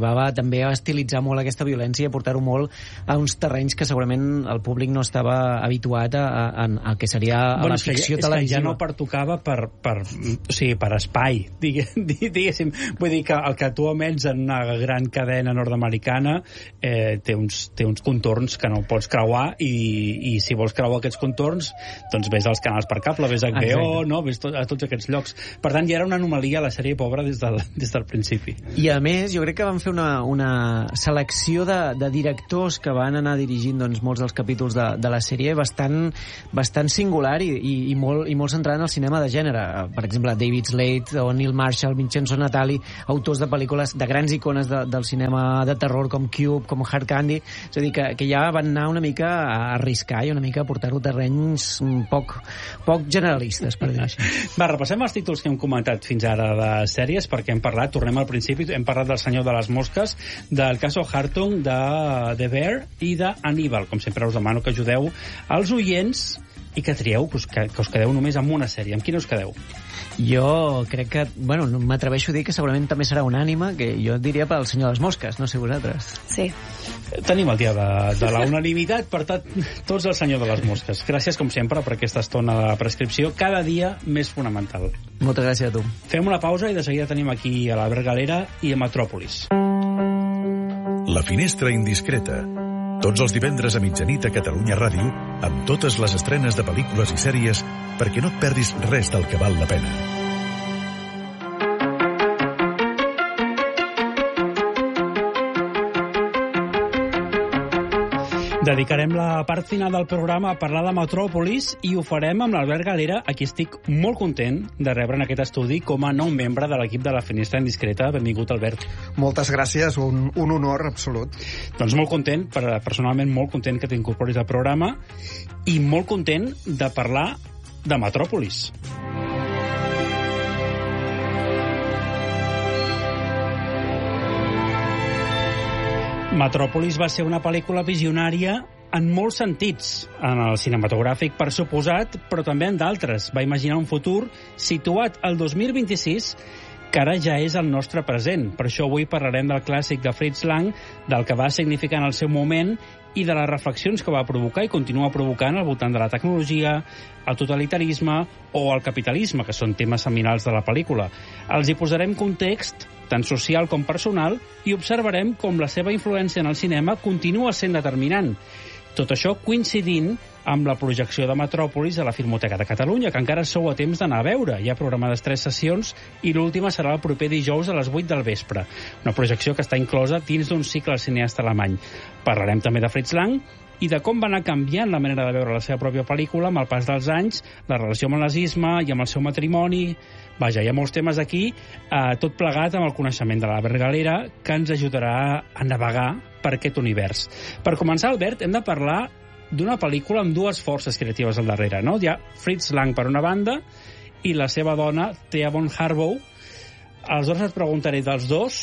també a estilitzar molt aquesta violència i a portar-ho molt a uns terrenys que segurament el públic no estava habituat a, a, a, a que seria a bueno, la ficció és que, televisiva. És que ja no pertocava per, per, o sigui, per espai, diguéssim. Vull dir que el que tu emets en una gran cadena nord-americana eh, té, uns, té uns contorns que no pots creuar i, i si vols creuar aquests contorns, doncs vés als canals per cable, vés a H B O, no? Vés to, a tots aquests llocs. Per tant, ja era una anomalia la sèrie pobra des del, des del principi. I a més, jo crec que van fer una, una selecció de, de directors que van anar dirigint doncs, molts dels capítols de, de la sèrie bastant, bastant singular i, i, i, molt, i molt centrada en el cinema de gènere. Per exemple, David Slade o Neil Marshall, Vincenzo Natali, autors de pel·lícules de grans icones de, del cinema de terror com Cube, com Hard Candy. És a dir, que, que ja van anar una mica a arriscar i una mica a portar-ho a terrenys poc, poc generalistes, per dir així. Va, repassem els títols que hem comentat fins ara de sèries, perquè hem parlat, tornem al principi, hem parlat del Senyor de les Mosques, del Caso Hartung, de The Bear i de Hannibal. Com sempre us demano que ajudeu als oients i que trieu, pues, que, que us quedeu només amb una sèrie. Amb quina us quedeu? Jo crec que, bueno, m'atreveixo a dir que segurament també serà unànime, que jo diria pel Senyor de les Mosques, no sé vosaltres. Sí. Tenim el dia de, de la unanimitat, per tant, tots el Senyor de les Mosques. Gràcies, com sempre, per aquesta estona de prescripció, cada dia més fonamental. Moltes gràcies a tu. Fem una pausa i de seguida tenim aquí a l'Albert Galera i a Metròpolis. La finestra indiscreta. Tots els divendres a mitjanit a Catalunya Ràdio, amb totes les estrenes de pel·lícules i sèries, perquè no et perdis res del que val la pena. Dedicarem la part final del programa a parlar de Metròpolis i ho farem amb l'Albert Galera, a qui estic molt content de rebre en aquest estudi com a nou membre de l'equip de la Finestra Indiscreta. Benvingut, Albert. Moltes gràcies, un, un honor absolut. Doncs molt content, personalment molt content que t'incorporis al programa i molt content de parlar de Metròpolis. Metròpolis va ser una pel·lícula visionària en molts sentits, en el cinematogràfic per suposat, però també en d'altres. Va imaginar un futur situat al dos mil vint-i-sis, que ara ja és el nostre present. Per això avui parlarem del clàssic de Fritz Lang, del que va significar en el seu moment i de les reflexions que va provocar i continua provocant al voltant de la tecnologia, el totalitarisme o el capitalisme, que són temes seminals de la pel·lícula. Els hi posarem context, tant social com personal, i observarem com la seva influència en el cinema continua sent determinant. Tot això coincidint amb la projecció de Metròpolis a la Filmoteca de Catalunya, que encara sou a temps d'anar a veure. Hi ha programades tres sessions i l'última serà el proper dijous a les vuit del vespre. Una projecció que està inclosa dins d'un cicle al cineasta alemany. Parlarem també de Fritz Lang i de com va anar canviant la manera de veure la seva pròpia pel·lícula amb el pas dels anys, la relació amb el nazisme i amb el seu matrimoni. Vaja, hi ha molts temes aquí, eh, tot plegat amb el coneixement de l'Albert Galera, que ens ajudarà a navegar per aquest univers. Per començar, Albert, hem de parlar d'una pel·lícula amb dues forces creatives al darrere, no? Hi ha Fritz Lang per una banda i la seva dona, Thea von Harbou. Aleshores et preguntaré dels dos,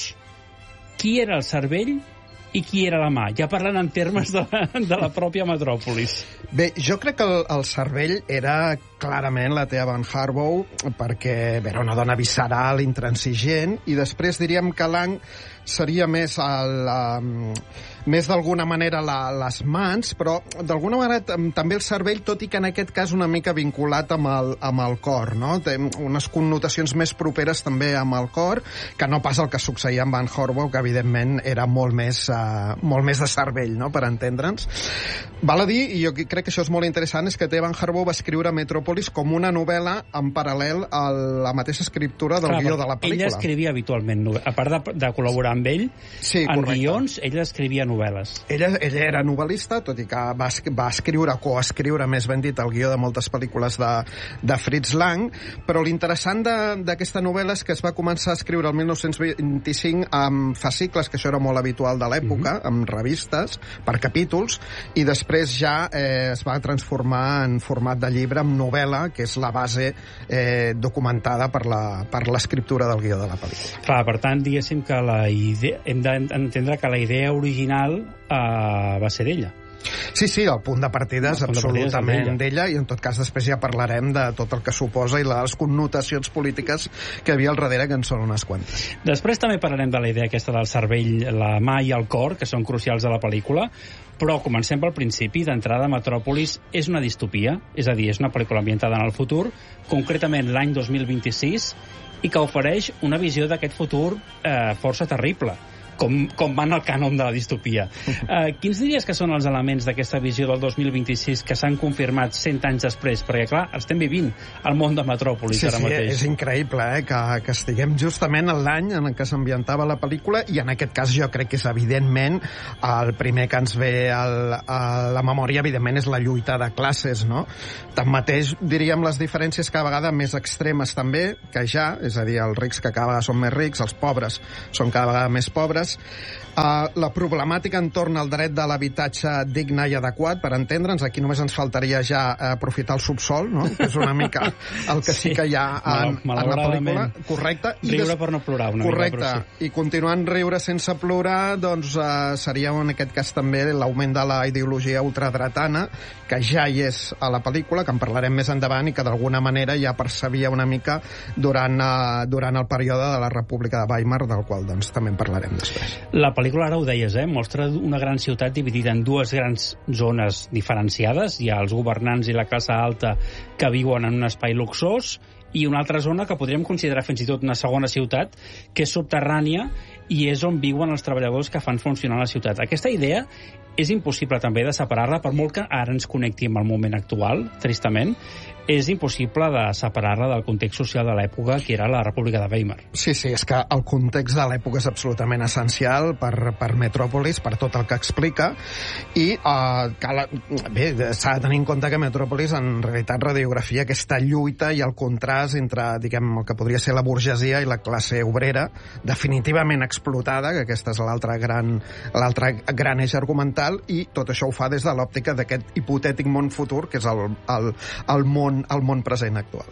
qui era el cervell i qui era la mà? Ja parlant en termes de la, de la pròpia Metròpolis. Bé, jo crec que el, el cervell era clarament la Thea von Harbou, perquè bé, era una dona visceral, intransigent, i després diríem que Lang seria més el, um, més d'alguna manera la, les mans, però d'alguna manera també el cervell, tot i que en aquest cas una mica vinculat amb el, amb el cor, no? Té unes connotacions més properes també amb el cor, que no pas el que succeïa amb Van Harbou, que evidentment era molt més, uh, molt més de cervell, no?, per entendre'ns. Val a dir, i jo crec que això és molt interessant, és que Thea Van Harbou va escriure Metròpolis com una novel·la en paral·lel a la mateixa escriptura del Clar, guió de la pel·lícula. Ella escrivia habitualment, a part de, de col·laborar amb ell, sí, en correcte. Guions, ella escrivia novel·les. Ella, ella era novel·lista, tot i que va, va escriure, coescriure, més ben dit, el guió de moltes pel·lícules de, de Fritz Lang, però l'interessant d'aquesta novel·la és que es va començar a escriure el mil nou-cents vint-i-cinc amb fascicles, que això era molt habitual de l'època, mm-hmm. amb revistes, per capítols, i després ja eh, es va transformar en format de llibre, amb novel·la, que és la base eh, documentada per l'escriptura del guió de la pel·lícula. Clar, per tant, diguéssim que la idea, hem d'entendre que la idea original uh, va ser d'ella. Sí, sí, el punt de partida és absolutament d'ella, i en tot cas després ja parlarem de tot el que suposa i les connotacions polítiques que hi havia al darrere, que en són unes quantes. Després també parlarem de la idea aquesta del cervell, la mà i el cor, que són crucials a la pel·lícula, però comencem pel principi. D'entrada, Metròpolis és una distopia, és a dir, és una pel·lícula ambientada en el futur, concretament l'any dos mil vint-i-sis, i que ofereix una visió d'aquest futur eh, força terrible, com, com va en el cànon de la distopia. Eh, quins diries que són els elements d'aquesta visió del dos mil vint-i-sis que s'han confirmat cent anys després? Perquè, clar, estem vivint el món de Metròpolis sí, ara sí, mateix. És increïble eh, que, que estiguem justament en l'any en què s'ambientava la pel·lícula, i en aquest cas jo crec que és evidentment el primer que ens ve al, a la memòria, evidentment, és la lluita de classes, no? Tanmateix, diríem les diferències cada vegada més extremes també, que ja, és a dir, els rics que cada vegada són més rics, els pobres són cada vegada més pobres. Uh, la problemàtica entorn al dret de l'habitatge digne i adequat, per entendre'ns, aquí només ens faltaria ja aprofitar el subsol, no? Que és una mica el que sí, sí que hi ha en, en la pel·lícula. Correcte. Riure des... per no plorar una Correcte. mica. Correcte. Sí. I continuant riure sense plorar, doncs uh, seria en aquest cas també l'augment de la ideologia ultradretana, que ja hi és a la pel·lícula, que en parlarem més endavant i que d'alguna manera ja percebia una mica durant, uh, durant el període de la República de Weimar, del qual doncs també en parlarem després. La pel·lícula, ara ho deies, eh, mostra una gran ciutat dividida en dues grans zones diferenciades. Hi ha els governants i la classe alta que viuen en un espai luxós, i una altra zona que podríem considerar fins i tot una segona ciutat, que és subterrània i és on viuen els treballadors que fan funcionar la ciutat. Aquesta idea és impossible també de separar-la, per molt que ara ens connecti amb el moment actual, tristament, és impossible de separar-la del context social de l'època, que era la República de Weimar. Sí, sí, és que el context de l'època és absolutament essencial per, per Metròpolis, per tot el que explica, i uh, cal, bé, s'ha de tenir en compte que Metròpolis en realitat radiografia aquesta lluita i el contrast entre, diguem, el que podria ser la burgesia i la classe obrera, definitivament explotada, que aquesta és l'altre gran, l'altre gran eix argumental, i tot això ho fa des de l'òptica d'aquest hipotètic món futur, que és el, el, el, món, el món present actual.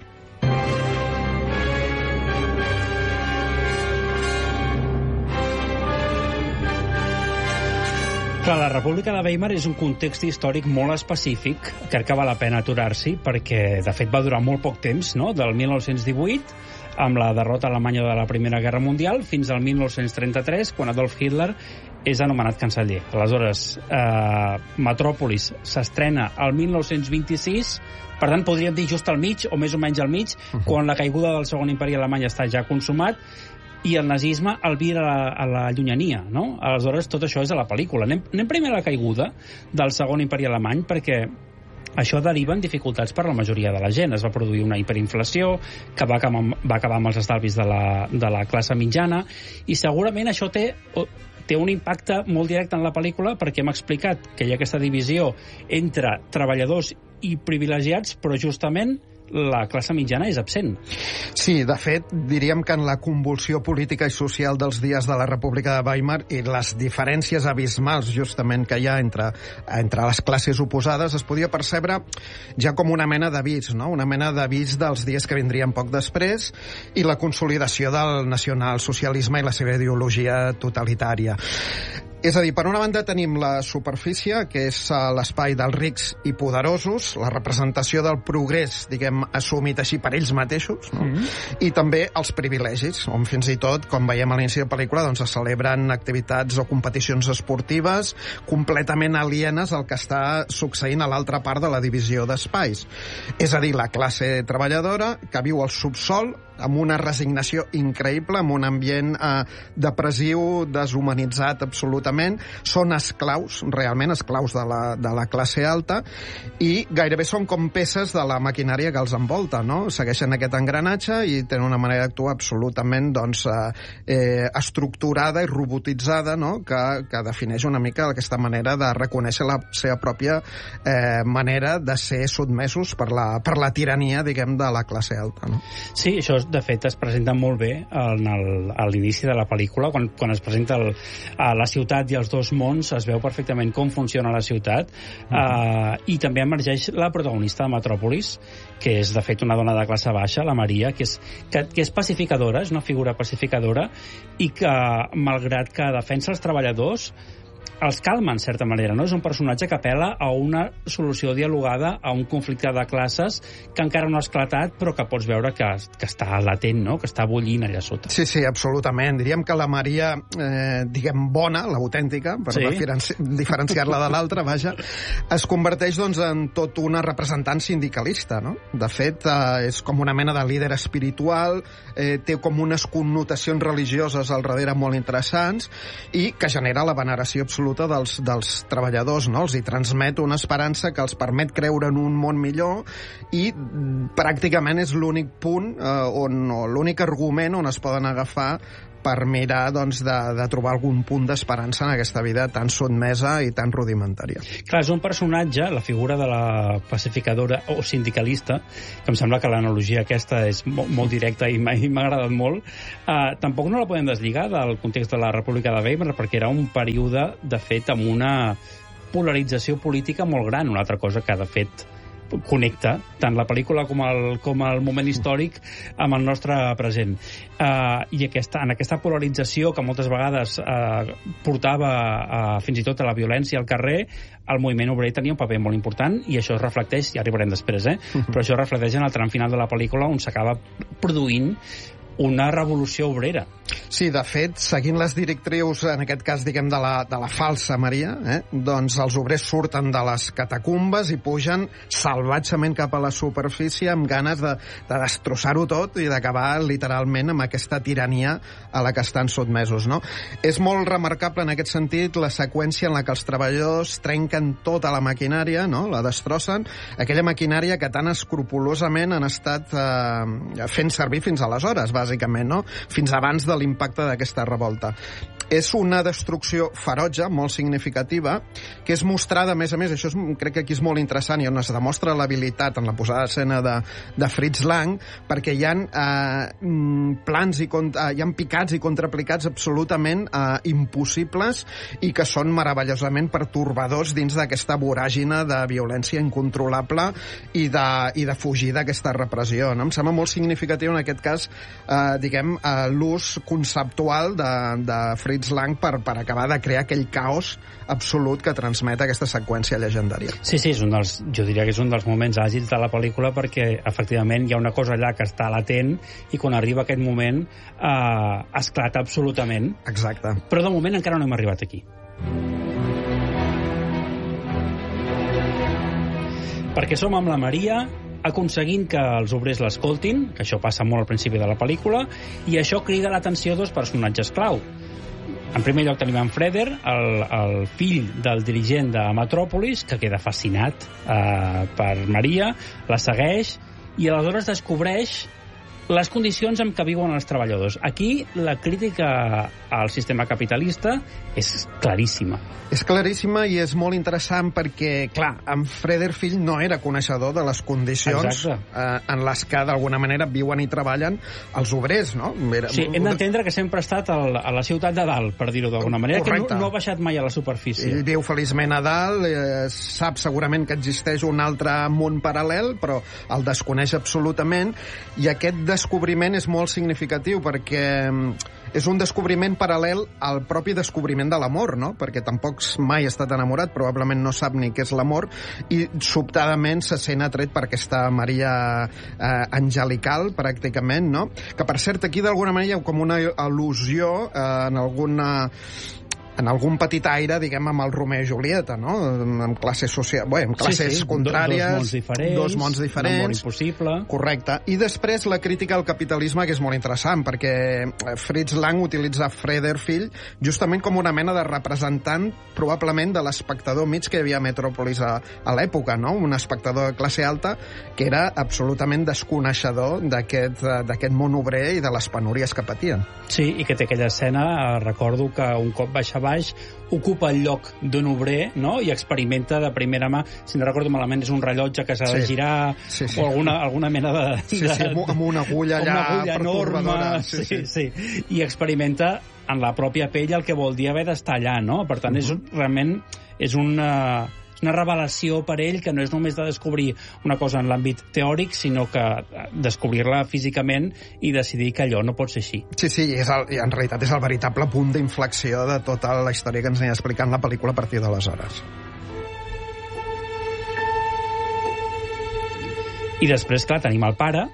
Clar, la República de Weimar és un context històric molt específic. Crec que val la pena aturar-s'hi, perquè de fet va durar molt poc temps, no? Del mil nou-cents divuit, amb la derrota alemanya de la Primera Guerra Mundial, fins al mil nou-cents trenta-tres, quan Adolf Hitler és anomenat canceller. Aleshores, eh, Metròpolis s'estrena al mil nou-cents vint-i-sis, per tant, podríem dir just al mig, o més o menys al mig, uh-huh. quan la caiguda del Segon Imperi Alemany està ja consumat, i el nazisme albira a la, a la llunyania, no? Aleshores, tot això és a la pel·lícula. Anem, anem primer a la caiguda del Segon Imperi Alemany, perquè això deriva en dificultats per la majoria de la gent. Es va produir una hiperinflació que va acabar, va acabar amb els estalvis de la, de la classe mitjana, i segurament això té, té un impacte molt directe en la pel·lícula, perquè hem explicat que hi ha aquesta divisió entre treballadors i privilegiats, però justament la classe mitjana és absent. Sí, de fet, diríem que en la convulsió política i social dels dies de la República de Weimar i les diferències abismals justament que hi ha entre, entre les classes oposades, es podia percebre ja com una mena d'avís, no? Una mena d'avís dels dies que vindrien poc després, i la consolidació del nacionalsocialisme i la seva ideologia totalitària. És a dir, per una banda tenim la superfície, que és l'espai dels rics i poderosos, la representació del progrés, diguem, assumit així per ells mateixos, no? Mm-hmm. I també els privilegis, on fins i tot, com veiem a l'inici de la pel·lícula, doncs es celebren activitats o competicions esportives completament alienes al que està succeint a l'altra part de la divisió d'espais. És a dir, la classe treballadora que viu al subsol, amb una resignació increïble, amb un ambient eh, depressiu, deshumanitzat absolutament, són esclaus, realment esclaus de la, de la classe alta, i gairebé són com peces de la maquinària que els envolta, no? Segueixen aquest engranatge i tenen una manera d'actuar absolutament doncs, eh, estructurada i robotitzada, no? que, que defineix una mica aquesta manera de reconèixer la seva pròpia eh, manera de ser sotmesos per la, per la tirania, diguem, de la classe alta. No? Sí, això de fet es presenta molt bé en el, a l'inici de la pel·lícula, quan, quan es presenta el, a la ciutat i els dos mons, es veu perfectament com funciona la ciutat, mm-hmm. uh, i també emergeix la protagonista de Metròpolis, que és de fet una dona de classe baixa, la Maria, que és, que, que és pacificadora, és una figura pacificadora, i que malgrat que defensa els treballadors, els calma, en certa manera, no? És un personatge que apel·la a una solució dialogada a un conflicte de classes que encara no ha esclatat, però que pots veure que, que està latent, no? Que està bullint allà sota. Sí, sí, absolutament. Diríem que la Maria, eh, diguem, bona, l'autèntica, per sí. diferenci diferenciar-la de l'altra, vaja, es converteix, doncs, en tot una representant sindicalista, no? De fet, eh, és com una mena de líder espiritual, eh, té com unes connotacions religioses al darrere molt interessants i que genera la veneració absoluta dels, dels treballadors, no? Els hi transmet una esperança que els permet creure en un món millor i pràcticament és l'únic punt eh, on, o l'únic argument on es poden agafar per mirar, doncs, de, de trobar algun punt d'esperança en aquesta vida tan sotmesa i tan rudimentària. Clar, és un personatge, la figura de la pacificadora o sindicalista, que em sembla que l'analogia aquesta és molt, molt directa i m'ha agradat molt, eh, tampoc no la podem deslligar del context de la República de Weimar, perquè era un període, de fet, amb una polarització política molt gran, una altra cosa que, de fet, connecta tant la pel·lícula com el, com el moment històric amb el nostre present. Uh, I aquesta, en aquesta polarització que moltes vegades uh, portava uh, fins i tot a la violència al carrer, el moviment obrer tenia un paper molt important i això es reflecteix, ja arribarem després, eh? Però això es reflecteix en el tram final de la pel·lícula on s'acaba produint una revolució obrera. Sí, de fet, seguint les directrius, en aquest cas, diguem, de la, de la falsa Maria, eh, doncs els obrers surten de les catacumbes i pugen salvatgement cap a la superfície amb ganes de, de destrossar-ho tot i d'acabar literalment amb aquesta tirania a la que estan sotmesos, no? És molt remarcable en aquest sentit la seqüència en la que els treballadors trenquen tota la maquinària, no? La destrossen, aquella maquinària que tan escrupolosament han estat eh, fent servir fins aleshores, bàsicament, no? Fins abans de l'impacte d'aquesta revolta. És una destrucció ferotge, molt significativa, que és mostrada, a més a més, això és, crec que aquí és molt interessant i on es demostra l'habilitat en la posada d'escena de, de Fritz Lang, perquè hi ha eh, plans i contra, hi ha picats i contraplicats absolutament eh, impossibles i que són meravellosament pertorbadors dins d'aquesta voràgina de violència incontrolable i de, i de fugir d'aquesta repressió, no? Em sembla molt significatiu en aquest cas eh, diguem, eh, l'ús conceptual de, de Fritz Lang per, per acabar de crear aquell caos absolut que transmet aquesta seqüència llegendària. Sí, sí, és un dels, jo diria que és un dels moments àgils de la pel·lícula perquè efectivament hi ha una cosa allà que està latent i quan arriba aquest moment eh, esclata absolutament. Exacte. Però de moment encara no hem arribat aquí. Perquè som amb la Maria aconseguint que els obrers l'escoltin, que això passa molt al principi de la pel·lícula, i això crida l'atenció a dos personatges clau. En primer lloc tenim en Freder, el, el fill del dirigent de Metròpolis, que queda fascinat eh, per Maria, la segueix, i aleshores descobreix les condicions en què viuen els treballadors. Aquí la crítica al sistema capitalista és claríssima. És claríssima i és molt interessant perquè, clar, en Freder fill no era coneixedor de les condicions eh, en les que d'alguna manera viuen i treballen els obrers, no? Era... Sí, hem d'entendre que sempre ha estat al, a la ciutat de dalt, per dir-ho d'alguna manera, correcte, que no, no ha baixat mai a la superfície. Ell viu feliçment a dalt, eh, sap segurament que existeix un altre món paral·lel, però el desconeix absolutament, i aquest descobriment és molt significatiu perquè és un descobriment paral·lel al propi descobriment de l'amor, no? Perquè tampoc mai ha estat enamorat, probablement no sap ni què és l'amor, i sobtadament se sent atret per aquesta Maria eh, angelical, pràcticament, no? Que, per cert, aquí d'alguna manera hi ha com una al·lusió eh, en alguna... en algun petit aire, diguem, amb el Romeo i Julieta, no? Amb classes socials, bé, amb classes sí, sí. contràries, dos mons diferents, dos mons diferents, un món impossible. Correcte. I després la crítica al capitalisme, que és molt interessant, perquè Fritz Lang utilitza Freder fill justament com una mena de representant, probablement, de l'espectador mig que hi havia a Metròpolis a, a l'època, no? Un espectador de classe alta que era absolutament desconeixedor d'aquest d'aquest món obrer i de les penúries que patien. Sí, i que té aquella escena, recordo que un cop baixa baix, ocupa el lloc d'un obrer, no? I experimenta de primera mà, si no recordo malament, és un rellotge que s'ha de sí. girar, sí, sí. o alguna, alguna mena de... Sí, sí, de, amb una agulla allà una agulla enorme, sí, sí. Sí, sí. I experimenta en la pròpia pell el que vol dir haver d'estar allà, no? Per tant, uh -huh. és realment és una, una revelació per ell que no és només de descobrir una cosa en l'àmbit teòric, sinó que descobrir-la físicament i decidir que allò no pot ser així. Sí, sí, és el, en realitat és el veritable punt d'inflexió de tota la història que ens anirà explicant la pel·lícula a partir d'aleshores. I després, clar, tenim el pare,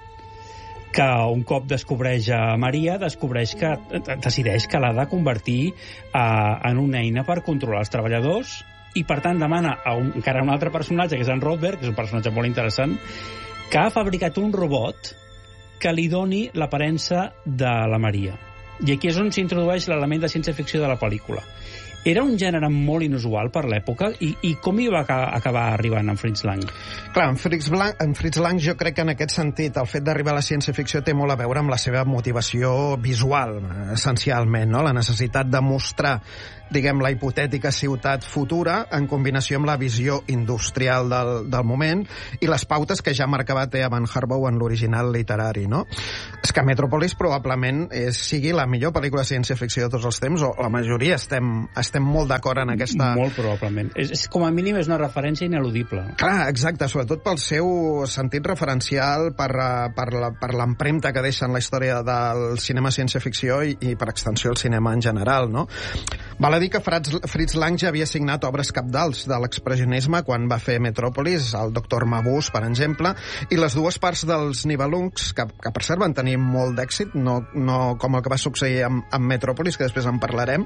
que un cop descobreix a Maria, descobreix que decideix que l'ha de convertir eh, en una eina per controlar els treballadors, i per tant demana a un, encara un altre personatge, que és en Rodberg, que és un personatge molt interessant, que ha fabricat un robot que li doni l'aparença de la Maria. I aquí és on s'introdueix l'element de ciència-ficció de la pel·lícula. Era un gènere molt inusual per l'època, i, i com hi va acabar arribant en Fritz Lang? Clar, en Fritz, Lang, en Fritz Lang jo crec que en aquest sentit el fet d'arribar a la ciència-ficció té molt a veure amb la seva motivació visual, essencialment, no? La necessitat de mostrar, diguem, la hipotètica ciutat futura en combinació amb la visió industrial del, del moment i les pautes que ja marcava T. Van Harbour en l'original literari, no? És que Metropolis probablement és, sigui la millor pel·lícula de ciència-ficció de tots els temps, o la majoria estem, estem molt d'acord en aquesta... Molt probablement. És, és, com a mínim és una referència ineludible. Clar, exacte, sobretot pel seu sentit referencial, per, per, la, per l'empremta que deixa en la història del cinema ciència-ficció i, i per extensió el cinema en general, no? Val a dir que Fritz Lang ja havia signat obres cabdals de l'expressionisme quan va fer Metropolis, el doctor Mabuse, per exemple, i les dues parts dels Nibelungs, que, que per cert van tenir molt d'èxit, no, no com el que va succeir amb, amb Metropolis, que després en parlarem,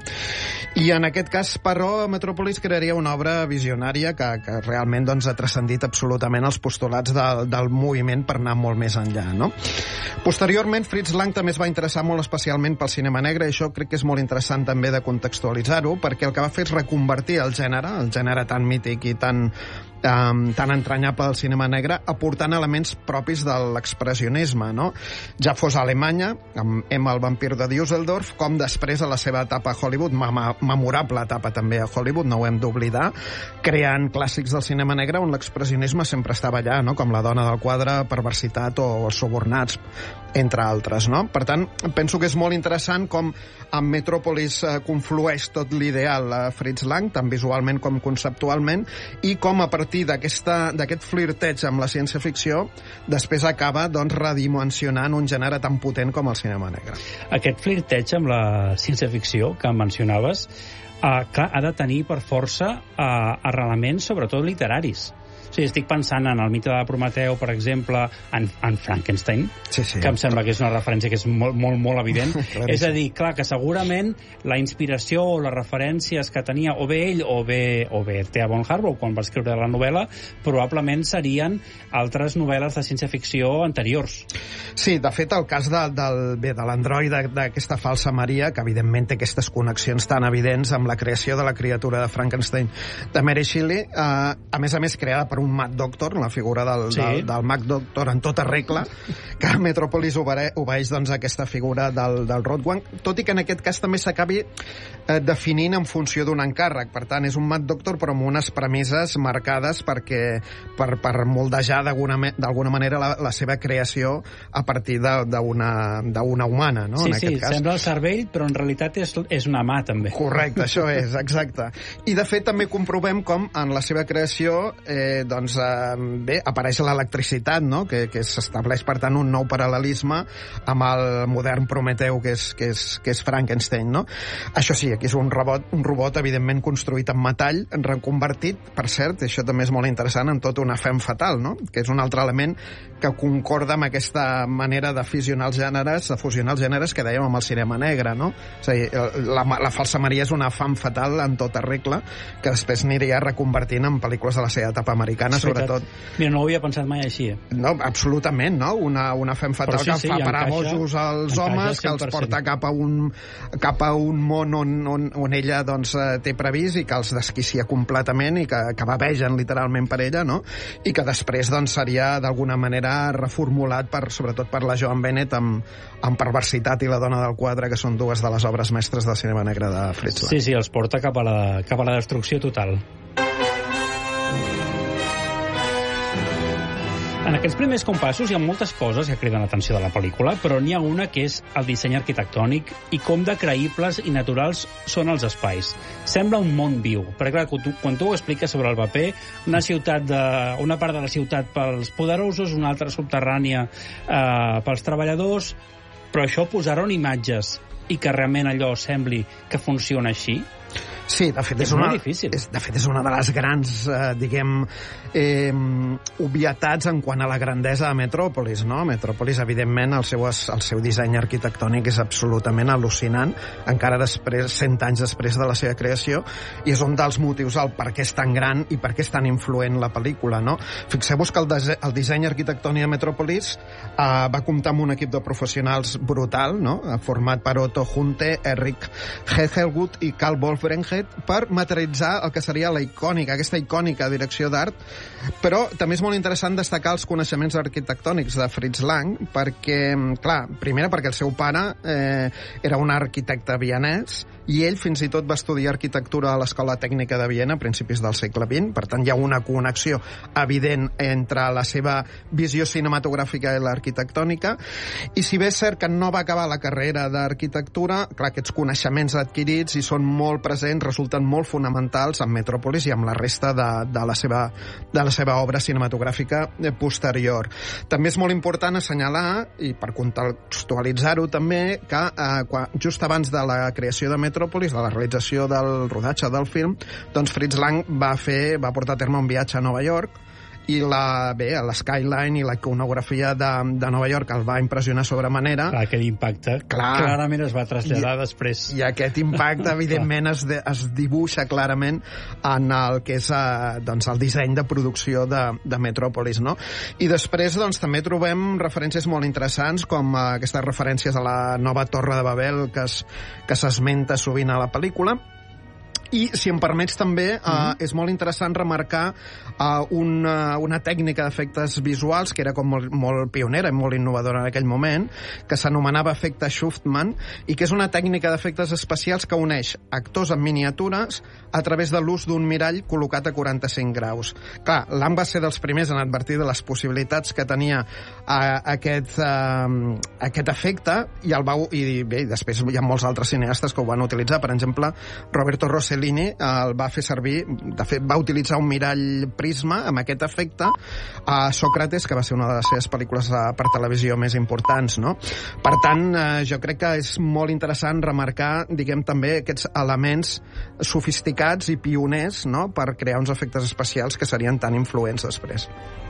i en aquest cas, però, Metropolis crearia una obra visionària que, que realment doncs, ha transcendit absolutament els postulats del, del moviment per anar molt més enllà, no? Posteriorment, Fritz Lang també es va interessar molt especialment pel cinema negre, i això crec que és molt interessant també de contextualitzar-ho, perquè el que va fer és reconvertir el gènere, el gènere tan mític i tan, um, tan entranyable del cinema negre, aportant elements propis de l'expressionisme, no? Ja fos a Alemanya, amb Emma el vampir de Düsseldorf, com després a la seva etapa a Hollywood, mem memorable etapa també a Hollywood, no ho hem d'oblidar, creant clàssics del cinema negre on l'expressionisme sempre estava allà, no? Com La dona del quadre, Perversitat o Els subornats, entre altres, no? Per tant, penso que és molt interessant com amb Metropolis eh, conflueix tot l'ideal a Fritz Lang, tant visualment com conceptualment, i com a partir d'aquest flirteig amb la ciència-ficció després acaba doncs, redimensionant un gènere tan potent com el cinema negre. Aquest flirteig amb la ciència-ficció que mencionaves, eh, clar, ha de tenir per força eh, arrelaments sobretot literaris. O sigui, estic pensant en el mite de Prometeu, per exemple, en, en Frankenstein, sí, sí. que em sembla que és una referència que és molt, molt, molt evident. És a dir, clar, que segurament la inspiració o les referències que tenia o bé ell o bé, o bé T. Van Harbour quan va escriure la novel·la, probablement serien altres novel·les de ciència-ficció anteriors. Sí, de fet, el cas de, del, bé, de l'androide d'aquesta falsa Maria, que evidentment té aquestes connexions tan evidents amb la creació de la criatura de Frankenstein de Mary Shelley, eh, a més a més creada per un Mad Doctor, la figura del, sí. del, del Mad Doctor en tota regla, que a Metropolis obeeix doncs, aquesta figura del, del Rodwang, tot i que en aquest cas també s'acabi eh, definint en funció d'un encàrrec. Per tant, és un Mad Doctor però amb unes premisses marcades perquè, per, per moldejar d'alguna manera la, la seva creació a partir d'una humana, no? Sí, en sí, aquest cas. Sembla el cervell, però en realitat és, és una mà, també. Correcte, això és, exacte. I de fet també comprovem com en la seva creació eh, doncs, eh, bé, apareix l'electricitat, no? que, que s'estableix, per tant, un nou paral·lelisme amb el modern Prometeu, que és, que és, que és Frankenstein, no? Això sí, aquí és un robot, un robot evidentment construït en metall, reconvertit, per cert, això també és molt interessant, en tot una femme fatal, no? Que és un altre element que concorda amb aquesta manera de fusionar els gèneres, de fusionar els gèneres que dèiem amb el cinema negre, no? És a dir, la, la falsa Maria és una femme fatal en tota regla, que després aniria reconvertint en pel·lícules de la seva etapa americana, sobretot. Mira, no ho havia pensat mai així. Eh? No, absolutament, no? Una, una femme fatal sí, que sí, fa parar bojos als homes, que els porta cap a un, cap a un món on, on, on ella doncs, té previst i que els desquicia completament i que, que bavegen literalment per ella, no? I que després doncs, seria d'alguna manera reformulat per, sobretot per la Joan Bennett amb, amb Perversitat i La dona del quadre, que són dues de les obres mestres del cinema negre de Fritz Lang. Sí, sí, els porta cap a la, cap a la destrucció total. En aquests primers compassos hi ha moltes coses que criden l'atenció de la pel·lícula, però n'hi ha una que és el disseny arquitectònic i com de creïbles i naturals són els espais. Sembla un món viu, perquè clar, quan tu, quan tu ho expliques sobre el paper, una ciutat de, una part de la ciutat pels poderosos, una altra subterrània eh, pels treballadors, però això posar-ho en imatges i que realment allò sembli que funciona així, sí, de fet és, és una, molt difícil. És, de fet és una de les grans, eh, diguem, eh, obvietats en quant a la grandesa de Metròpolis, no? Metròpolis, evidentment, el seu, el seu disseny arquitectònic és absolutament al·lucinant, encara després, cent anys després de la seva creació, i és un dels motius el per què és tan gran i per què és tan influent la pel·lícula, no? Fixeu-vos que el, dise el disseny arquitectònic de Metròpolis eh, va comptar amb un equip de professionals brutal, no? Format per Otto Hunte, Eric Hegelwood i Carl Wolfrengen, per materialitzar el que seria la icònica, aquesta icònica direcció d'art, però també és molt interessant destacar els coneixements arquitectònics de Fritz Lang, perquè, clar, primera perquè el seu pare eh, era un arquitecte vienès, i ell fins i tot va estudiar arquitectura a l'Escola Tècnica de Viena a principis del segle vint, per tant hi ha una connexió evident entre la seva visió cinematogràfica i l'arquitectònica, i si bé és cert que no va acabar la carrera d'arquitectura, clar, aquests coneixements adquirits i són molt presents, resulten molt fonamentals en Metròpolis i amb la resta de, de, la, seva, de la seva obra cinematogràfica posterior. També és molt important assenyalar, i per contextualitzar-ho també, que eh, quan, just abans de la creació de Metròpolis, Metròpolis, de la realització del rodatge del film, doncs Fritz Lang va fer, va portar a terme un viatge a Nova York, i la, bé, la skyline i la iconografia de, de Nova York el va impressionar sobremanera. Clar, aquell impacte Clar. clarament es va traslladar I, després. I aquest impacte, evidentment, es, de, es dibuixa clarament en el que és eh, doncs, el disseny de producció de, de Metròpolis, no? I després doncs, també trobem referències molt interessants, com eh, aquestes referències a la nova Torre de Babel que es, que s'esmenta sovint a la pel·lícula. I, si em permets també, eh, mm-hmm. és molt interessant remarcar eh, una, una tècnica d'efectes visuals que era com molt, molt pionera i molt innovadora en aquell moment, que s'anomenava efecte Schuftman, i que és una tècnica d'efectes especials que uneix actors en miniatures a través de l'ús d'un mirall col·locat a quaranta-cinc graus. Clar, Lang va ser dels primers en advertir de les possibilitats que tenia eh, aquest, eh, aquest efecte, i, el va, i bé, després hi ha molts altres cineastes que ho van utilitzar. Per exemple, Roberto Rossellini el va fer servir, de fet va utilitzar un mirall prisma amb aquest efecte a Sòcrates, que va ser una de les seves pel·lícules per televisió més importants, no? Per tant, jo crec que és molt interessant remarcar, diguem, també aquests elements sofisticats i pioners, no?, per crear uns efectes especials que serien tan influents després.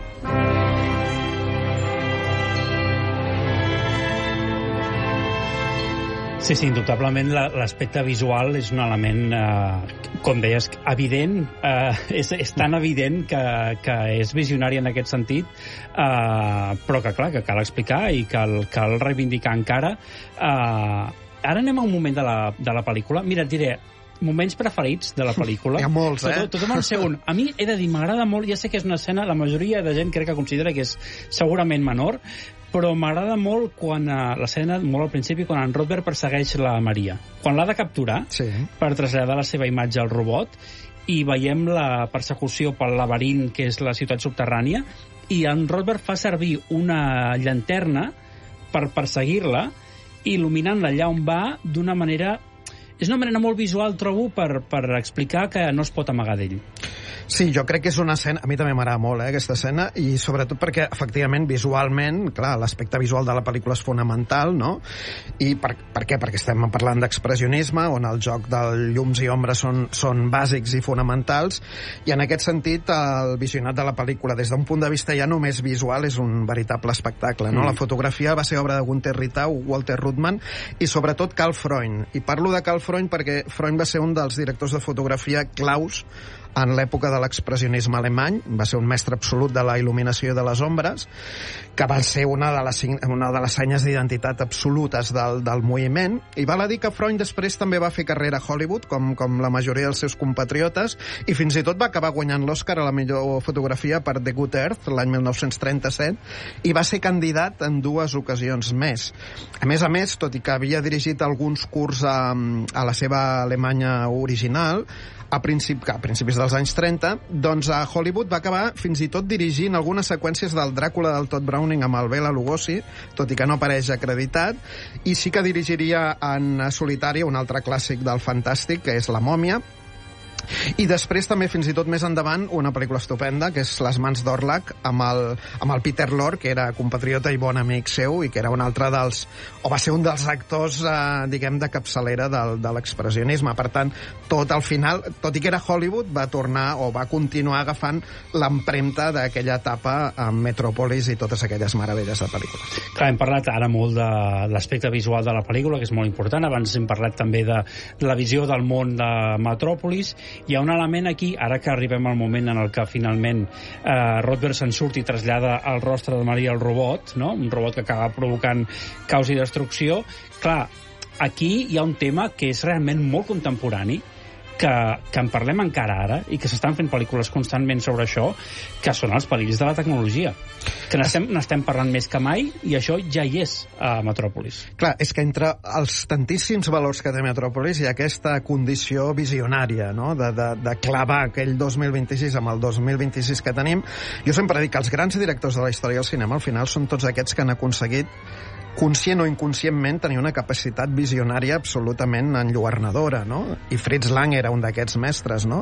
Sí, sí, indubtablement l'aspecte visual és un element, eh, com deies, evident, eh, és, és tan evident que, que és visionari en aquest sentit, eh, però que, clar, que cal explicar i cal, cal reivindicar encara. Eh, ara anem a un moment de la, de la pel·lícula. Mira, et diré, moments preferits de la pel·lícula. Hi ha molts, eh? Tot, tothom en sé un. A mi, he de dir, m'agrada molt, ja sé que és una escena, la majoria de gent crec que considera que és segurament menor, però m'agrada molt quan uh, l'escena, molt al principi, quan en Rodberg persegueix la Maria. Quan l'ha de capturar, sí, per traslladar la seva imatge al robot, i veiem la persecució pel laberint, que és la ciutat subterrània, i en Rodberg fa servir una llanterna per perseguir-la, il·luminant-la allà on va d'una manera... És una manera molt visual, trobo, per, per explicar que no es pot amagar d'ell. Sí, jo crec que és una escena... A mi també m'agrada molt, eh, aquesta escena, i sobretot perquè, efectivament, visualment, clar, l'aspecte visual de la pel·lícula és fonamental, no? I per, per què? Perquè estem parlant d'expressionisme, on el joc dels llums i ombres són, són bàsics i fonamentals, i en aquest sentit, el visionat de la pel·lícula, des d'un punt de vista ja només visual, és un veritable espectacle, no? Mm. La fotografia va ser obra de Gunther Ritau, Walter Ruttmann, i sobretot Karl Freund. I parlo de Karl Freund perquè Freund va ser un dels directors de fotografia claus en l'època de l'expressionisme alemany, va ser un mestre absolut de la il·luminació de les ombres, que va ser una de les, una de les senyes d'identitat absolutes del, del moviment, i val a dir que Freund després també va fer carrera a Hollywood, com, com la majoria dels seus compatriotes, i fins i tot va acabar guanyant l'Oscar a la millor fotografia per The Good Earth, l'any mil nou-cents trenta-set, i va ser candidat en dues ocasions més. A més a més, tot i que havia dirigit alguns curts a, a la seva Alemanya original, a, princip, a principis dels anys trenta, doncs a Hollywood va acabar fins i tot dirigint algunes seqüències del Dràcula del Todd Browning amb el Bela Lugosi, tot i que no apareix acreditat, i sí que dirigiria en solitari un altre clàssic del fantàstic, que és La mòmia, i després també, fins i tot més endavant, una pel·lícula estupenda, que és Les mans d'Orlac, amb el, amb el Peter Lorre, que era compatriota i bon amic seu, i que era un altre dels, o va ser un dels actors, eh, diguem, de capçalera del, de l'expressionisme. Per tant, tot al final, tot i que era Hollywood, va tornar o va continuar agafant l'empremta d'aquella etapa amb Metropolis i totes aquelles meravelles de pel·lícules. Clar, hem parlat ara molt de l'aspecte visual de la pel·lícula, que és molt important. Abans hem parlat també de la visió del món de Metropolis. Hi ha un element aquí, ara que arribem al moment en el que finalment eh, Rodberg se'n surt i trasllada el rostre de Maria al robot, no? Un robot que acaba provocant caos i destrucció. Clar, aquí hi ha un tema que és realment molt contemporani, que, que en parlem encara ara i que s'estan fent pel·lícules constantment sobre això, que són els perills de la tecnologia, que n'estem, n'estem parlant més que mai, i això ja hi és a Metròpolis. Clar, és que entre els tantíssims valors que té Metròpolis hi ha aquesta condició visionària, no?, de, de, de clavar aquell dos mil vint-i-sis amb el dos mil vint-i-sis que tenim. Jo sempre dic que els grans directors de la història del cinema al final són tots aquests que han aconseguit, conscient o inconscientment, tenir una capacitat visionària absolutament enlluernadora, no? I Fritz Lang era un d'aquests mestres, no?